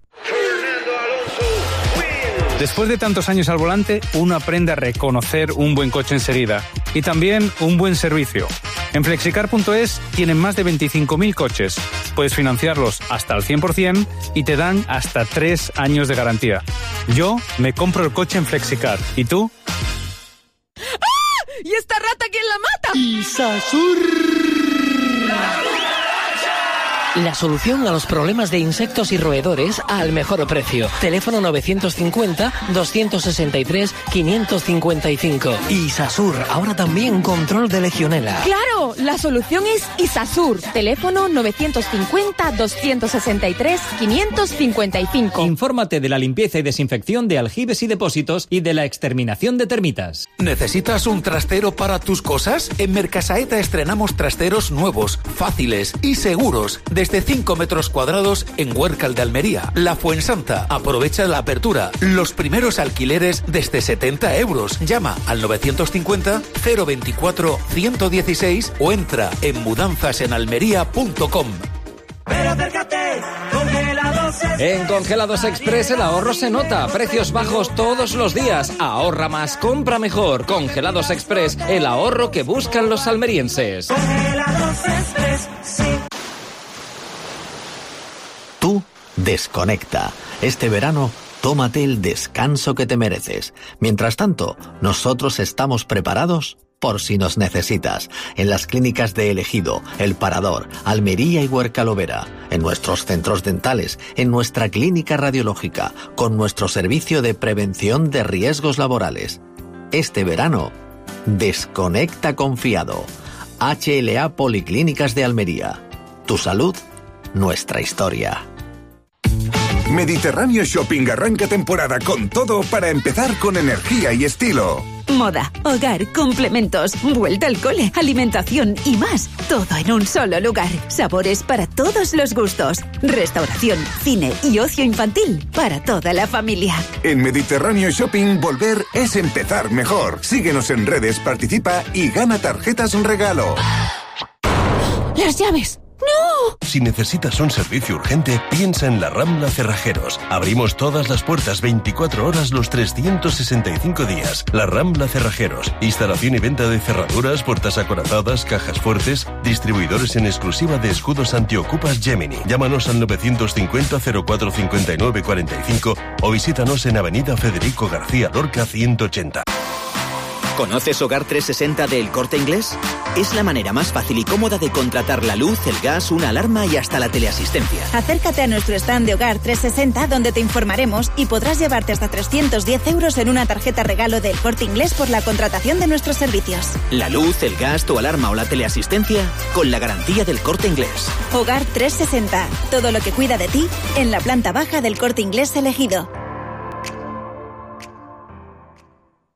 Después de tantos años al volante, uno aprende a reconocer un buen coche enseguida y también un buen servicio. En flexicar punto es tienen más de veinticinco mil coches. Puedes financiarlos hasta al cien por ciento y te dan hasta tres años de garantía. Yo me compro el coche en Flexicar. ¿Y tú? ¡Ah! ¿Y esta rata quién la mata? Isasur. La solución a los problemas de insectos y roedores al mejor precio. Teléfono novecientos cincuenta, doscientos sesenta y tres, quinientos cincuenta y cinco. Isasur, ahora también control de legionela. ¡Claro! La solución es Isasur. Teléfono novecientos cincuenta, doscientos sesenta y tres, quinientos cincuenta y cinco. Infórmate de la limpieza y desinfección de aljibes y depósitos y de la exterminación de termitas. ¿Necesitas un trastero para tus cosas? En Mercasaeta estrenamos trasteros nuevos, fáciles y seguros. Desde cinco metros cuadrados en Huércal de Almería. La Fuensanta. Aprovecha la apertura. Los primeros alquileres desde setenta euros. Llama al novecientos cincuenta, cero veinticuatro, ciento dieciséis o entra en mudanzas en almería punto com. Pero acércate, Congelados Express. En Congelados Express el ahorro se nota. Precios bajos todos los días. Ahorra más, compra mejor. Congelados Express, el ahorro que buscan los almerienses. Congelados Express, sí. Tú desconecta. Este verano, tómate el descanso que te mereces. Mientras tanto, nosotros estamos preparados por si nos necesitas. En las clínicas de El Ejido, El Parador, Almería y Huercalovera. En nuestros centros dentales. En nuestra clínica radiológica. Con nuestro servicio de prevención de riesgos laborales. Este verano, desconecta confiado. H L A Policlínicas de Almería. Tu salud, nuestra historia. Mediterráneo Shopping arranca temporada con todo para empezar con energía y estilo. Moda, hogar, complementos, vuelta al cole, alimentación y más. Todo en un solo lugar. Sabores para todos los gustos. Restauración, cine y ocio infantil para toda la familia. En Mediterráneo Shopping, volver es empezar mejor. Síguenos en redes, participa y gana tarjetas regalo. ¡Las llaves! ¡No! Si necesitas un servicio urgente, piensa en la Rambla Cerrajeros. Abrimos todas las puertas veinticuatro horas los trescientos sesenta y cinco días. La Rambla Cerrajeros. Instalación y venta de cerraduras, puertas acorazadas, cajas fuertes. Distribuidores en exclusiva de escudos antiocupas Gemini. Llámanos al novecientos cincuenta, cero cuatro cincuenta y nueve cuarenta y cinco o visítanos en Avenida Federico García Lorca ciento ochenta. ¿Conoces Hogar trescientos sesenta de El Corte Inglés? Es la manera más fácil y cómoda de contratar la luz, el gas, una alarma y hasta la teleasistencia. Acércate a nuestro stand de Hogar trescientos sesenta donde te informaremos y podrás llevarte hasta trescientos diez euros en una tarjeta regalo del Corte Inglés por la contratación de nuestros servicios. La luz, el gas, tu alarma o la teleasistencia con la garantía del Corte Inglés. Hogar trescientos sesenta. Todo lo que cuida de ti en la planta baja del Corte Inglés elegido.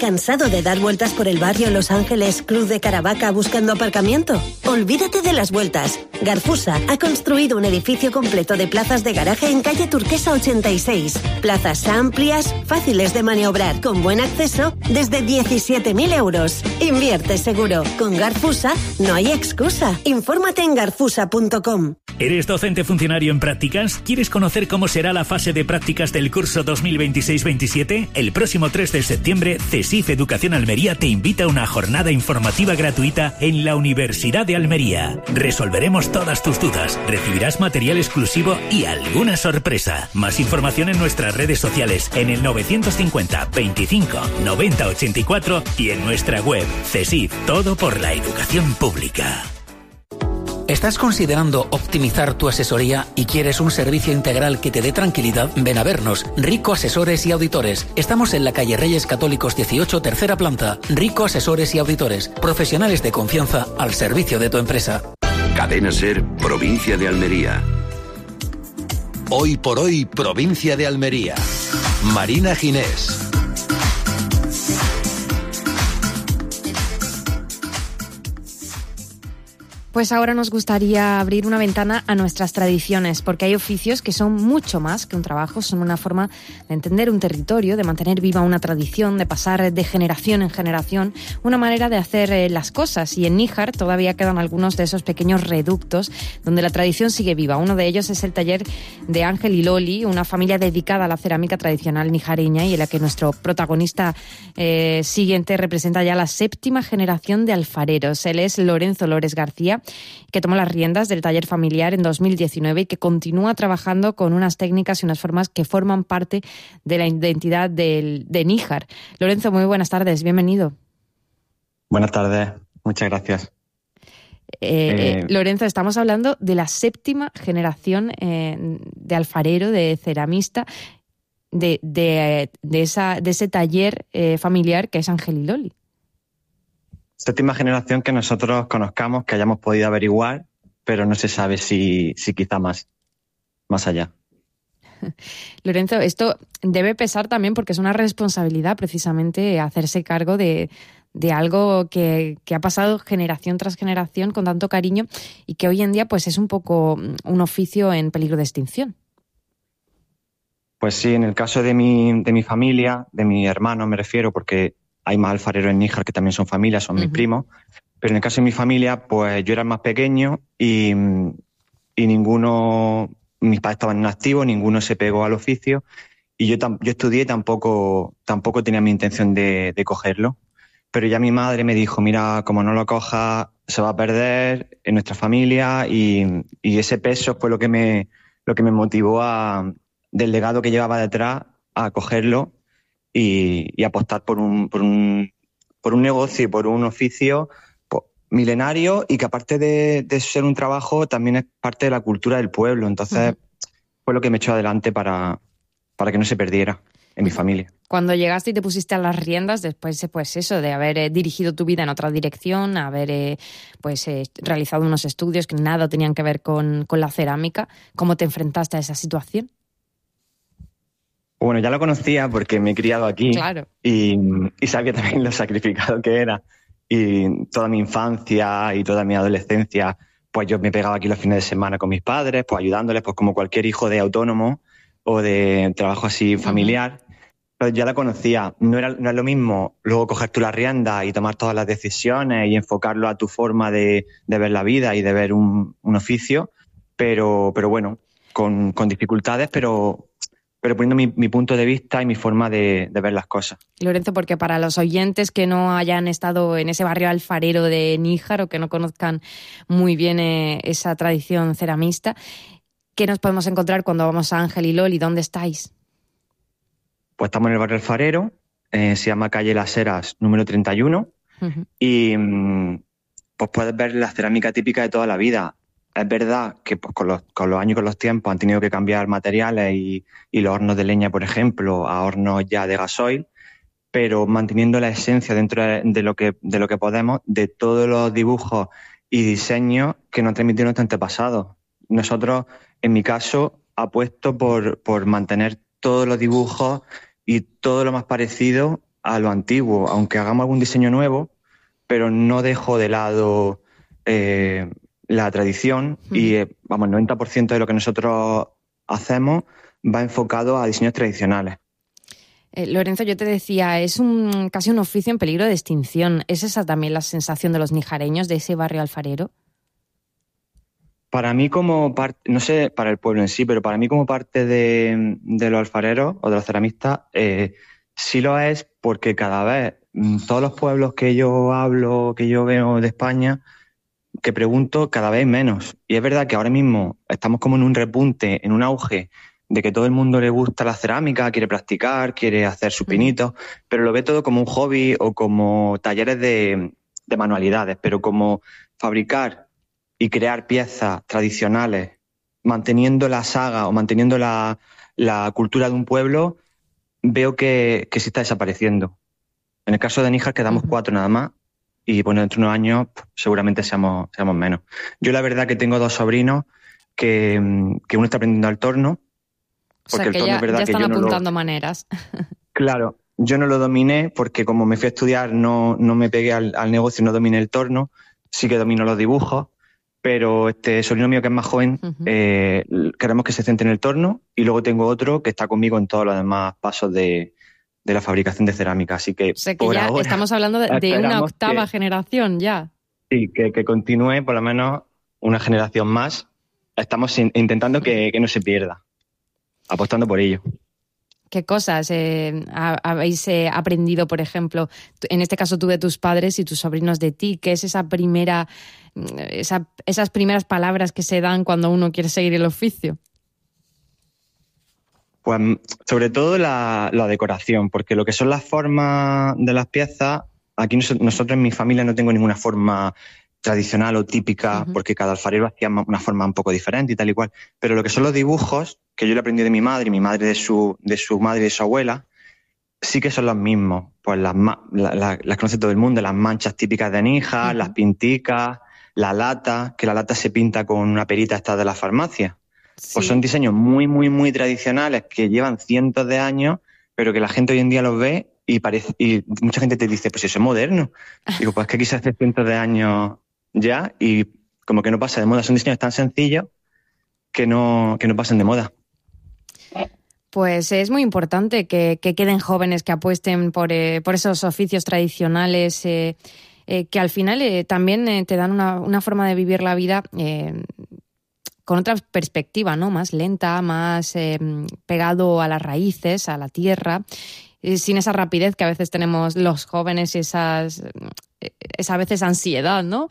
¿Cansado de dar vueltas por el barrio Los Ángeles, Cruz de Caravaca buscando aparcamiento? Olvídate de las vueltas. Garfusa ha construido un edificio completo de plazas de garaje en calle Turquesa ochenta y seis. Plazas amplias, fáciles de maniobrar, con buen acceso, desde diecisiete mil euros. Invierte seguro. Con Garfusa no hay excusa. Infórmate en garfusa punto com. ¿Eres docente funcionario en prácticas? ¿Quieres conocer cómo será la fase de prácticas del curso dos mil veintiséis veintisiete? El próximo tres de septiembre, CESIF Educación Almería te invita a una jornada informativa gratuita en la Universidad de Almería. Resolveremos todas tus dudas, recibirás material exclusivo y alguna sorpresa. Más información en nuestras redes sociales, en el novecientos cincuenta veinticinco noventa ochenta y cuatro y en nuestra web. CESIF, todo por la educación pública. ¿Estás considerando optimizar tu asesoría y quieres un servicio integral que te dé tranquilidad? Ven a vernos, Rico Asesores y Auditores. Estamos en la calle Reyes Católicos dieciocho, tercera planta. Rico Asesores y Auditores, profesionales de confianza al servicio de tu empresa. Cadena Ser, provincia de Almería. Hoy por hoy, provincia de Almería. Marina Ginés. Pues ahora nos gustaría abrir una ventana a nuestras tradiciones, porque hay oficios que son mucho más que un trabajo, son una forma de entender un territorio, de mantener viva una tradición, de pasar de generación en generación, una manera de hacer eh, las cosas. Y en Níjar todavía quedan algunos de esos pequeños reductos donde la tradición sigue viva. Uno de ellos es el taller de Ángel y Loli, una familia dedicada a la cerámica tradicional nijareña y en la que nuestro protagonista eh, siguiente representa ya la séptima generación de alfareros. Él es Lorenzo Lores García, que tomó las riendas del taller familiar en dos mil diecinueve y que continúa trabajando con unas técnicas y unas formas que forman parte de la identidad del, de Níjar. Lorenzo, muy buenas tardes, bienvenido. Buenas tardes, muchas gracias. Eh, eh, Lorenzo, estamos hablando de la séptima generación eh, de alfarero, de ceramista, de, de, de, esa, de ese taller eh, familiar que es Ángel y Loli. Séptima generación que nosotros conozcamos, que hayamos podido averiguar, pero no se sabe si, si quizá más, más allá. Lorenzo, esto debe pesar también porque es una responsabilidad precisamente hacerse cargo de, de algo que, que ha pasado generación tras generación con tanto cariño y que hoy en día pues es un poco un oficio en peligro de extinción. Pues sí, en el caso de mi, de mi familia, de mi hermano me refiero, porque hay más alfareros en Níjar que también son familias, son uh-huh. mis primos. Pero en el caso de mi familia, pues yo era el más pequeño y, y ninguno, mis padres estaban en activo, ninguno se pegó al oficio. Y yo, tam, yo estudié y tampoco, tampoco tenía mi intención de, de cogerlo. Pero ya mi madre me dijo, mira, como no lo cojas, se va a perder en nuestra familia. Y, y ese peso fue lo que me, lo que me motivó a, del legado que llevaba detrás, a cogerlo. Y, y apostar por un, por un por un negocio y por un oficio pues, milenario y que aparte de, de ser un trabajo también es parte de la cultura del pueblo. Entonces uh-huh. fue lo que me echó adelante para, para que no se perdiera en mi familia. Cuando llegaste y te pusiste a las riendas después pues eso de haber eh, dirigido tu vida en otra dirección, haber eh, pues eh, realizado unos estudios que nada tenían que ver con, con la cerámica, ¿cómo te enfrentaste a esa situación? Bueno, ya lo conocía porque me he criado aquí claro. y, y sabía también lo sacrificado que era. Y toda mi infancia y toda mi adolescencia, pues yo me pegaba aquí los fines de semana con mis padres, pues ayudándoles, pues como cualquier hijo de autónomo o de trabajo así familiar. Uh-huh. Pero ya la conocía. No era, no es lo mismo luego coger tú la rienda y tomar todas las decisiones y enfocarlo a tu forma de, de ver la vida y de ver un, un oficio, pero, pero bueno, con, con dificultades, pero... pero poniendo mi, mi punto de vista y mi forma de, de ver las cosas. Lorenzo, porque para los oyentes que no hayan estado en ese barrio alfarero de Níjar o que no conozcan muy bien eh, esa tradición ceramista, ¿qué nos podemos encontrar cuando vamos a Ángel y Loli? ¿Dónde estáis? Pues estamos en el barrio alfarero, eh, se llama calle Las Heras, número treinta y uno, uh-huh. y pues puedes ver la cerámica típica de toda la vida. Es verdad que pues, con, los, con los años y con los tiempos han tenido que cambiar materiales y, y los hornos de leña, por ejemplo, a hornos ya de gasoil, pero manteniendo la esencia dentro de, de, lo, que, de lo que podemos, de todos los dibujos y diseños que nos transmitieron nuestros antepasados. Nosotros, en mi caso, apuesto por, por mantener todos los dibujos y todo lo más parecido a lo antiguo, aunque hagamos algún diseño nuevo, pero no dejo de lado eh, la tradición uh-huh. y, eh, vamos, el noventa por ciento de lo que nosotros hacemos va enfocado a diseños tradicionales. Eh, Lorenzo, yo te decía, es un casi un oficio en peligro de extinción. ¿Es esa también la sensación de los nijareños, de ese barrio alfarero? Para mí como parte, no sé para el pueblo en sí, pero para mí como parte de, de los alfareros o de los ceramistas, eh, sí lo es porque cada vez, todos los pueblos que yo hablo, que yo veo de España, que pregunto, cada vez menos. Y es verdad que ahora mismo estamos como en un repunte, en un auge, de que todo el mundo le gusta la cerámica, quiere practicar, quiere hacer sus pinitos, pero lo ve todo como un hobby o como talleres de, de manualidades, pero como fabricar y crear piezas tradicionales, manteniendo la saga o manteniendo la, la cultura de un pueblo, veo que, que se está desapareciendo. En el caso de Níjar quedamos uh-huh. cuatro nada más y bueno, dentro de unos años seguramente seamos, seamos menos. Yo la verdad que tengo dos sobrinos que, que uno está aprendiendo al torno. O sea, que ya, ya están que apuntando lo... maneras. Claro, yo no lo dominé porque como me fui a estudiar no, no me pegué al, al negocio, no dominé el torno, sí que domino los dibujos, pero este sobrino mío que es más joven, uh-huh. eh, queremos que se centre en el torno y luego tengo otro que está conmigo en todos los demás pasos de, de la fabricación de cerámica. Así que, o sea, que por ya ahora, estamos hablando de, de una octava que, generación ya. Sí, que, que continúe por lo menos una generación más. Estamos in, intentando que, que no se pierda. Apostando por ello. ¿Qué cosas eh, habéis eh, aprendido, por ejemplo, en este caso tú de tus padres y tus sobrinos de ti? ¿Qué es esa primera, esa, esas primeras palabras que se dan cuando uno quiere seguir el oficio? Pues sobre todo la, la decoración, porque lo que son las formas de las piezas, aquí nosotros en mi familia no tengo ninguna forma tradicional o típica, uh-huh. porque cada alfarero hacía una forma un poco diferente y tal y cual. Pero lo que son los dibujos, que yo le aprendí de mi madre y mi madre de su, de su madre y de su abuela, sí que son los mismos. Pues las, la, la, las conoce todo el mundo, las manchas típicas de Níjar, uh-huh. las pinticas, la lata, que la lata se pinta con una perita esta de la farmacia. Sí. Pues son diseños muy, muy, muy tradicionales que llevan cientos de años, pero que la gente hoy en día los ve y parece y mucha gente te dice, pues eso es moderno. Digo, pues que aquí se hace cientos de años ya y como que no pasa de moda. Son diseños tan sencillos que no, que no pasan de moda. Pues es muy importante que, que queden jóvenes que apuesten por, eh, por esos oficios tradicionales eh, eh, que al final eh, también eh, te dan una, una forma de vivir la vida eh, con otra perspectiva, ¿no? Más lenta, más eh, pegado a las raíces, a la tierra, eh, sin esa rapidez que a veces tenemos los jóvenes y esas, esa a veces ansiedad, ¿no?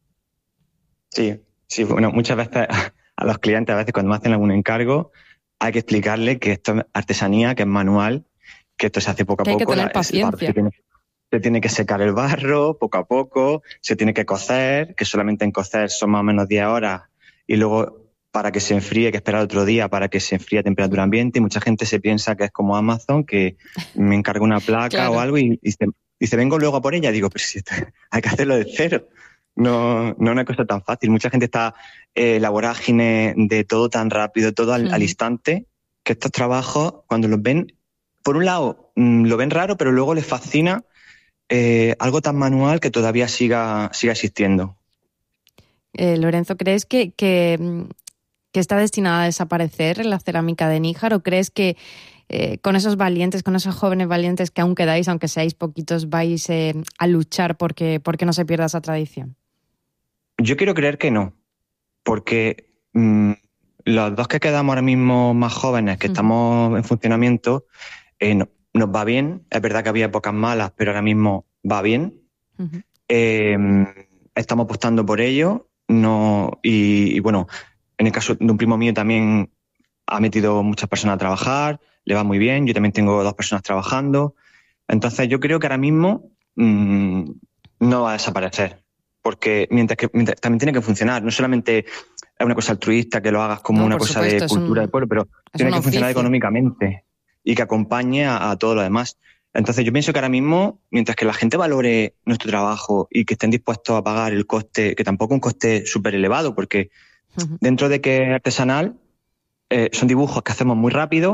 Sí, sí, bueno, muchas veces a los clientes, a veces cuando me hacen algún encargo, hay que explicarle que esto es artesanía, que es manual, que esto se hace poco a que poco. Hay que tener paciencia. Se tiene, se tiene que secar el barro poco a poco, se tiene que cocer, que solamente en cocer son más o menos diez horas, y luego para que se enfríe, hay que esperar otro día para que se enfríe a temperatura ambiente, y mucha gente se piensa que es como Amazon, que me encarga una placa claro. o algo y, y dice, dice, vengo luego a por ella. Digo, pero si hay que hacerlo de cero. No, no es una cosa tan fácil. Mucha gente está eh, la vorágine de todo tan rápido, todo al, mm. al instante, que estos trabajos, cuando los ven, por un lado, mmm, lo ven raro, pero luego les fascina eh, algo tan manual que todavía siga, siga existiendo. Eh, Lorenzo, ¿crees que, que, que está destinada a desaparecer la cerámica de Níjar o crees que eh, con esos valientes, con esos jóvenes valientes que aún quedáis, aunque seáis poquitos, vais eh, a luchar porque, porque no se pierda esa tradición? Yo quiero creer que no, porque mmm, los dos que quedamos ahora mismo más jóvenes, que uh-huh. estamos en funcionamiento, eh, no, nos va bien. Es verdad que había épocas malas, pero ahora mismo va bien. Uh-huh. Eh, estamos apostando por ello. No, y, y bueno, en el caso de un primo mío también ha metido muchas personas a trabajar, le va muy bien. Yo también tengo dos personas trabajando. Entonces yo creo que ahora mismo mmm, no va a desaparecer. Porque mientras que mientras, también tiene que funcionar, no solamente es una cosa altruista que lo hagas como no, una cosa supuesto, de cultura un, del pueblo, pero tiene que oficio. funcionar económicamente y que acompañe a, a todo lo demás. Entonces yo pienso que ahora mismo, mientras que la gente valore nuestro trabajo y que estén dispuestos a pagar el coste, que tampoco es un coste súper elevado, porque uh-huh. dentro de que es artesanal, eh, son dibujos que hacemos muy rápido,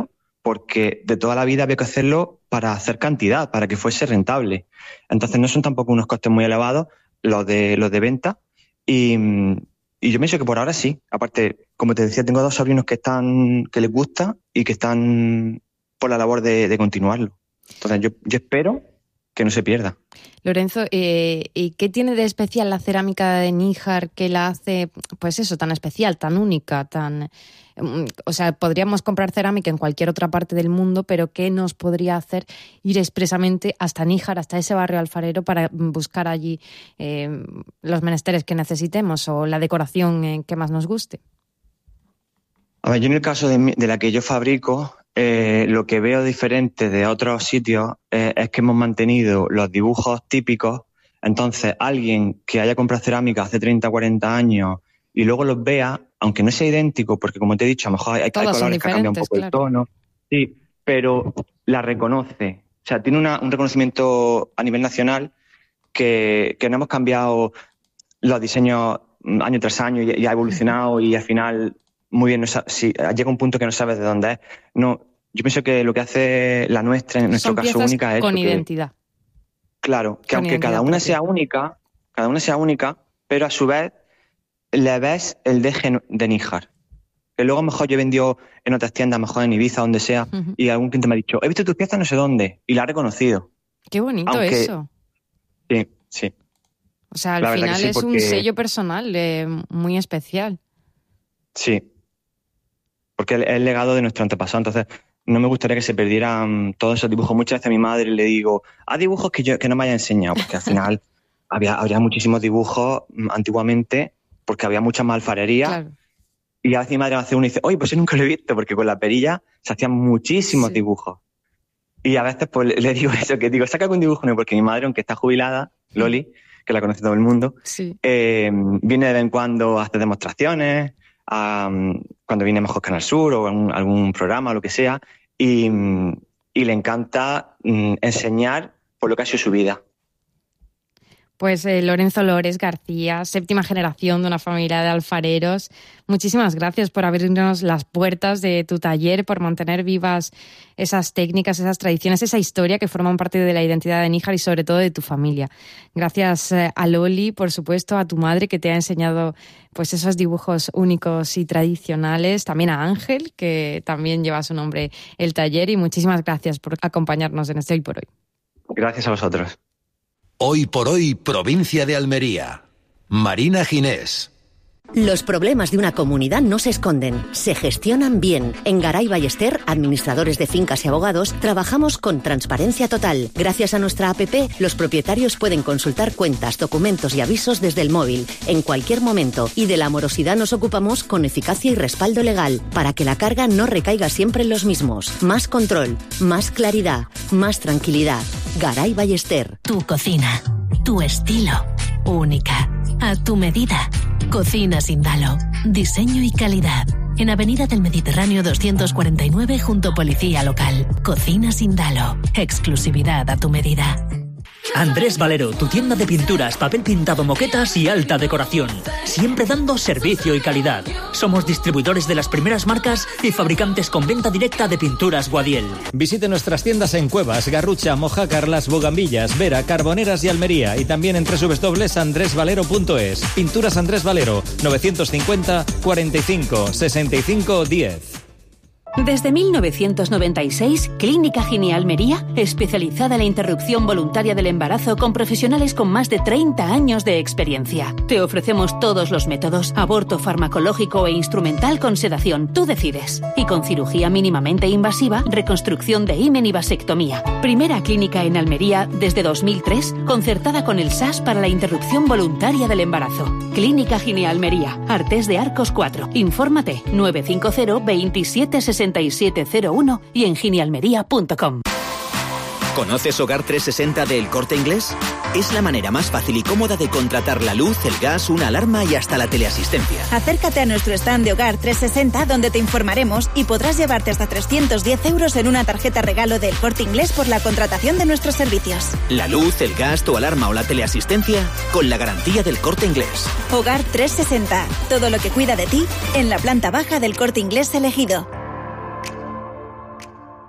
porque de toda la vida había que hacerlo para hacer cantidad, para que fuese rentable. Entonces no son tampoco unos costes muy elevados los de, los de venta y, y yo pienso que por ahora sí. Aparte, como te decía, tengo dos sobrinos que están que les gusta y que están por la labor de, de continuarlo. Entonces yo, yo espero que no se pierda. Lorenzo, eh, ¿y qué tiene de especial la cerámica de Níjar que la hace, pues eso, tan especial, tan única, tan... O sea, podríamos comprar cerámica en cualquier otra parte del mundo, pero ¿qué nos podría hacer ir expresamente hasta Níjar, hasta ese barrio alfarero, para buscar allí eh, los menesteres que necesitemos o la decoración eh, que más nos guste? A ver, yo en el caso de, de la que yo fabrico, eh, lo que veo diferente de otros sitios eh, es que hemos mantenido los dibujos típicos. Entonces, alguien que haya comprado cerámica hace treinta, cuarenta años y luego los vea, aunque no sea idéntico, porque como te he dicho, a lo mejor hay, hay colores que cambian un poco claro. el tono, sí, pero la reconoce. O sea, tiene una, un reconocimiento a nivel nacional que, que no hemos cambiado los diseños año tras año y, y ha evolucionado y al final... Muy bien, no, si llega un punto que no sabes de dónde es. No, yo pienso que lo que hace la nuestra, en nuestro Son caso única, es con que, identidad. Claro, que con aunque cada una propia. sea única, cada una sea única, pero a su vez le ves el deje de Níjar. Que luego a lo mejor yo he vendido en otras tiendas, a lo mejor en Ibiza, donde sea, uh-huh. y algún cliente me ha dicho, he visto tus piezas no sé dónde, y la ha reconocido. Qué bonito aunque, eso. Sí, sí. O sea, al la final sí, es porque... un sello personal eh, muy especial. Sí. Porque es el legado de nuestro antepasado. Entonces, no me gustaría que se perdieran todos esos dibujos. Muchas veces a mi madre le digo, haz dibujos que yo que no me haya enseñado, porque al final había, había muchísimos dibujos antiguamente, porque había mucha más alfarería. Claro. Y a veces mi madre me hace uno y dice, oye, pues yo nunca lo he visto, porque con la perilla se hacían muchísimos sí. dibujos. Y a veces pues le, le digo eso, que digo, saca algún dibujo, ¿no? Porque mi madre, aunque está jubilada, Loli, que la conoce todo el mundo, sí. eh, viene de vez en cuando a hacer demostraciones, Um, cuando viene mejor Canal Sur o algún, algún programa o lo que sea, y, y le encanta um, enseñar por lo que ha sido su vida. Pues eh, Lorenzo Lores García, séptima generación de una familia de alfareros. Muchísimas gracias por abrirnos las puertas de tu taller, por mantener vivas esas técnicas, esas tradiciones, esa historia que forman parte de la identidad de Níjar y sobre todo de tu familia. Gracias eh, a Loli, por supuesto, a tu madre que te ha enseñado pues esos dibujos únicos y tradicionales. También a Ángel, que también lleva su nombre el taller. Y muchísimas gracias por acompañarnos en este Hoy por Hoy. Gracias a vosotros. Hoy por hoy, provincia de Almería. Marina Ginés. Los problemas de una comunidad no se esconden, se gestionan bien. En Garay Ballester, administradores de fincas y abogados, trabajamos con transparencia total. Gracias a nuestra app, los propietarios pueden consultar cuentas, documentos y avisos desde el móvil, en cualquier momento. Y de la morosidad nos ocupamos con eficacia y respaldo legal, para que la carga no recaiga siempre en los mismos. Más control, más claridad, más tranquilidad. Garay Ballester. Tu cocina, tu estilo, única, a tu medida. Cocina Sindalo. Diseño y calidad. En Avenida del Mediterráneo doscientos cuarenta y nueve junto Policía Local. Cocina Sindalo. Exclusividad a tu medida. Andrés Valero, tu tienda de pinturas, papel pintado, moquetas y alta decoración. Siempre dando servicio y calidad. Somos distribuidores de las primeras marcas y fabricantes con venta directa de pinturas Guadiel. Visite nuestras tiendas en Cuevas, Garrucha, Mojácar, Las Bogambillas, Vera, Carboneras y Almería. Y también en doble u doble u doble u punto andrés valero punto es. Pinturas Andrés Valero, novecientos cincuenta, cuarenta y cinco, sesenta y cinco, diez. Desde mil novecientos noventa y seis, Clínica Gine Almería, especializada en la interrupción voluntaria del embarazo con profesionales con más de treinta años de experiencia. Te ofrecemos todos los métodos, aborto farmacológico e instrumental con sedación, tú decides. Y con cirugía mínimamente invasiva, reconstrucción de himen y vasectomía. Primera clínica en Almería desde dos mil tres, concertada con el S A S para la interrupción voluntaria del embarazo. Clínica Gine Almería, Artés de Arcos cuatro. Infórmate nueve cinco cero, veintisiete, sesenta y siete cero uno y en ginealmería punto com. ¿Conoces Hogar trescientos sesenta de El Corte Inglés? Es la manera más fácil y cómoda de contratar la luz, el gas, una alarma y hasta la teleasistencia. Acércate a nuestro stand de Hogar trescientos sesenta donde te informaremos y podrás llevarte hasta trescientos diez euros en una tarjeta regalo de El Corte Inglés por la contratación de nuestros servicios. La luz, el gas, tu alarma o la teleasistencia con la garantía del Corte Inglés. Hogar trescientos sesenta, todo lo que cuida de ti en la planta baja del Corte Inglés elegido.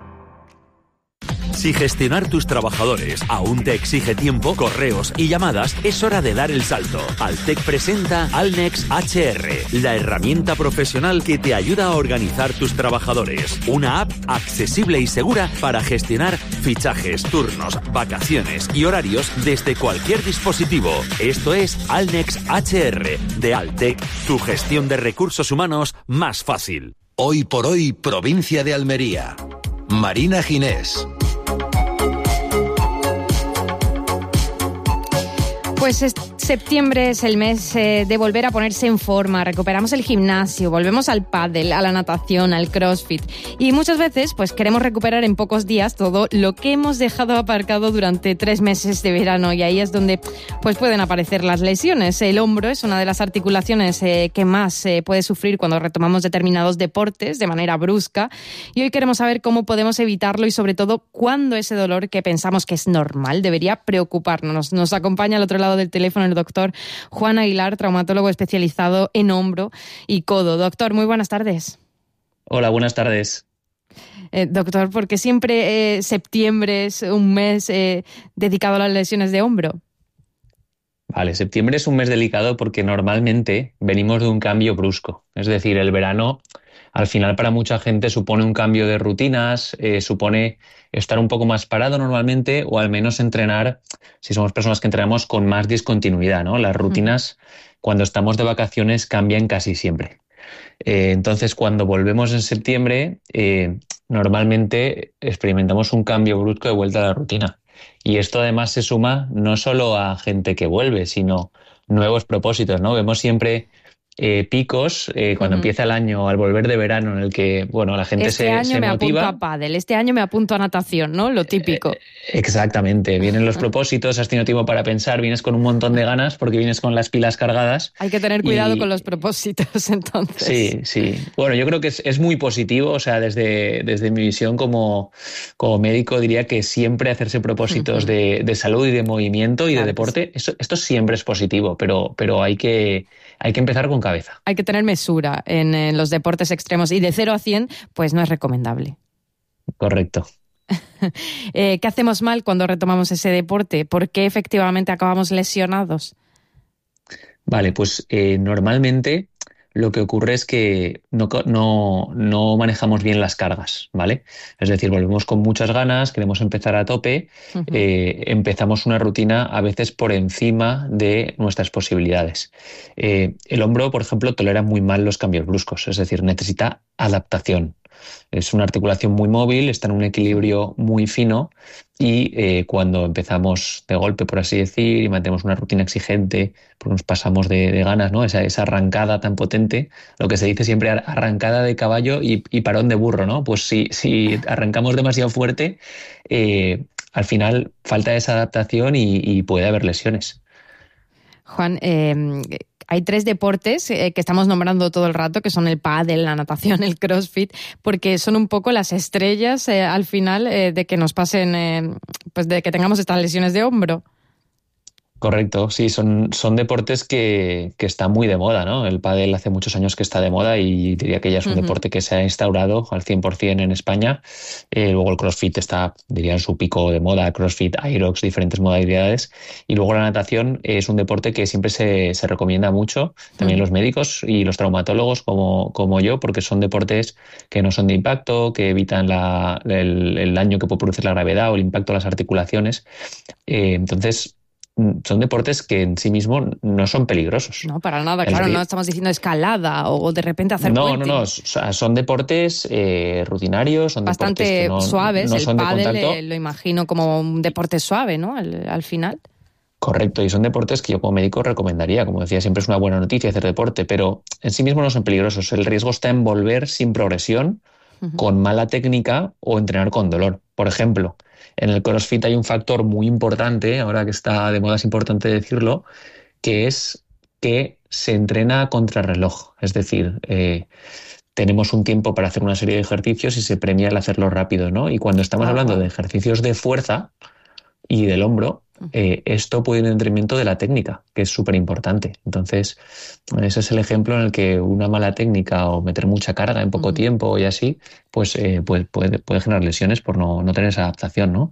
Si gestionar tus trabajadores aún te exige tiempo, correos y llamadas, es hora de dar el salto. Altec presenta Alnex H R, la herramienta profesional que te ayuda a organizar tus trabajadores. Una app accesible y segura para gestionar fichajes, turnos, vacaciones y horarios desde cualquier dispositivo. Esto es Alnex H R de Altec, tu gestión de recursos humanos más fácil. Hoy por hoy, provincia de Almería. Marina Ginés. Pues es, septiembre es el mes eh, de volver a ponerse en forma. Recuperamos el gimnasio, volvemos al pádel, a la natación, al crossfit. Y muchas veces pues queremos recuperar en pocos días todo lo que hemos dejado aparcado durante tres meses de verano. Y ahí es donde pues pueden aparecer las lesiones. El hombro es una de las articulaciones eh, que más eh, puede sufrir cuando retomamos determinados deportes de manera brusca. Y hoy queremos saber cómo podemos evitarlo y sobre todo cuándo ese dolor que pensamos que es normal debería preocuparnos. Nos acompaña al otro lado del teléfono el doctor Juan Aguilar, traumatólogo especializado en hombro y codo. Doctor, muy buenas tardes. Hola, buenas tardes. Eh, doctor, ¿por qué siempre eh, septiembre es un mes eh, dedicado a las lesiones de hombro? Vale, septiembre es un mes delicado porque normalmente venimos de un cambio brusco. Es decir, el verano al final para mucha gente supone un cambio de rutinas, eh, supone estar un poco más parado normalmente o al menos entrenar, si somos personas que entrenamos con más discontinuidad, ¿no? Las rutinas uh-huh. cuando estamos de vacaciones cambian casi siempre. Eh, entonces cuando volvemos en septiembre eh, normalmente experimentamos un cambio brusco de vuelta a la rutina. Y esto además se suma no solo a gente que vuelve, sino nuevos propósitos, ¿no? Vemos siempre Eh, picos eh, cuando uh-huh. empieza el año al volver de verano en el que bueno la gente este se, año se me motiva. Apunto a pádel, este año me apunto a natación, ¿no? Lo típico. Eh, exactamente, vienen los propósitos, has tenido tiempo para pensar, vienes con un montón de ganas porque vienes con las pilas cargadas. Hay que tener cuidado y... con los propósitos, entonces. Sí, sí. Bueno, yo creo que es, es muy positivo, o sea, desde, desde mi visión como, como médico diría que siempre hacerse propósitos uh-huh. de, de salud y de movimiento y claro, de deporte, eso, esto siempre es positivo, pero, pero hay que hay que empezar con cabeza. Hay que tener mesura en, en los deportes extremos y de cero a cien pues no es recomendable. Correcto. eh, ¿Qué hacemos mal cuando retomamos ese deporte? ¿Por qué efectivamente acabamos lesionados? Vale, pues eh, normalmente lo que ocurre es que no, no, no manejamos bien las cargas, ¿vale? Es decir, volvemos con muchas ganas, queremos empezar a tope, uh-huh. eh, empezamos una rutina a veces por encima de nuestras posibilidades. Eh, el hombro, por ejemplo, tolera muy mal los cambios bruscos, es decir, necesita adaptación. Es una articulación muy móvil, está en un equilibrio muy fino y eh, cuando empezamos de golpe, por así decir, y mantenemos una rutina exigente, pues nos pasamos de, de ganas, ¿no? Esa, esa arrancada tan potente, lo que se dice siempre arrancada de caballo y, y parón de burro, ¿no? Pues si, si arrancamos demasiado fuerte, eh, al final falta esa adaptación y, y puede haber lesiones. Juan, eh, hay tres deportes eh, que estamos nombrando todo el rato, que son el pádel, la natación, el crossfit, porque son un poco las estrellas eh, al final eh, de que nos pasen, eh, pues de que tengamos estas lesiones de hombro. Correcto, sí, son, son deportes que, que están muy de moda, ¿no? El pádel hace muchos años que está de moda y diría que ya es un uh-huh. deporte que se ha instaurado al cien por ciento en España. Eh, luego el crossfit está, diría, en su pico de moda, crossfit, aerox, diferentes modalidades. Y luego la natación es un deporte que siempre se, se recomienda mucho, también uh-huh. los médicos y los traumatólogos como, como yo, porque son deportes que no son de impacto, que evitan la, el, el daño que puede producir la gravedad o el impacto a las articulaciones. Eh, entonces, son deportes que en sí mismos no son peligrosos. No, para nada, claro, decir, no estamos diciendo escalada o de repente hacer No, puenting. no, no, son deportes eh, rutinarios, son bastante deportes que no, suaves, no el son pádel de contacto. Eh, lo imagino como un deporte suave, ¿no? Al, al final. Correcto, y son deportes que yo como médico recomendaría, como decía, siempre es una buena noticia hacer deporte, pero en sí mismos no son peligrosos. El riesgo está en volver sin progresión, uh-huh. con mala técnica o entrenar con dolor. Por ejemplo, en el CrossFit hay un factor muy importante, ahora que está de moda es importante decirlo, que es que se entrena a contrarreloj. Es decir, eh, tenemos un tiempo para hacer una serie de ejercicios y se premia el hacerlo rápido, ¿no? Y cuando estamos hablando de ejercicios de fuerza y del hombro, eh, esto puede ir en detrimento de la técnica, que es súper importante. Entonces, ese es el ejemplo en el que una mala técnica o meter mucha carga en poco uh-huh. tiempo y así, pues eh, puede, puede, puede generar lesiones por no, no tener esa adaptación, ¿no?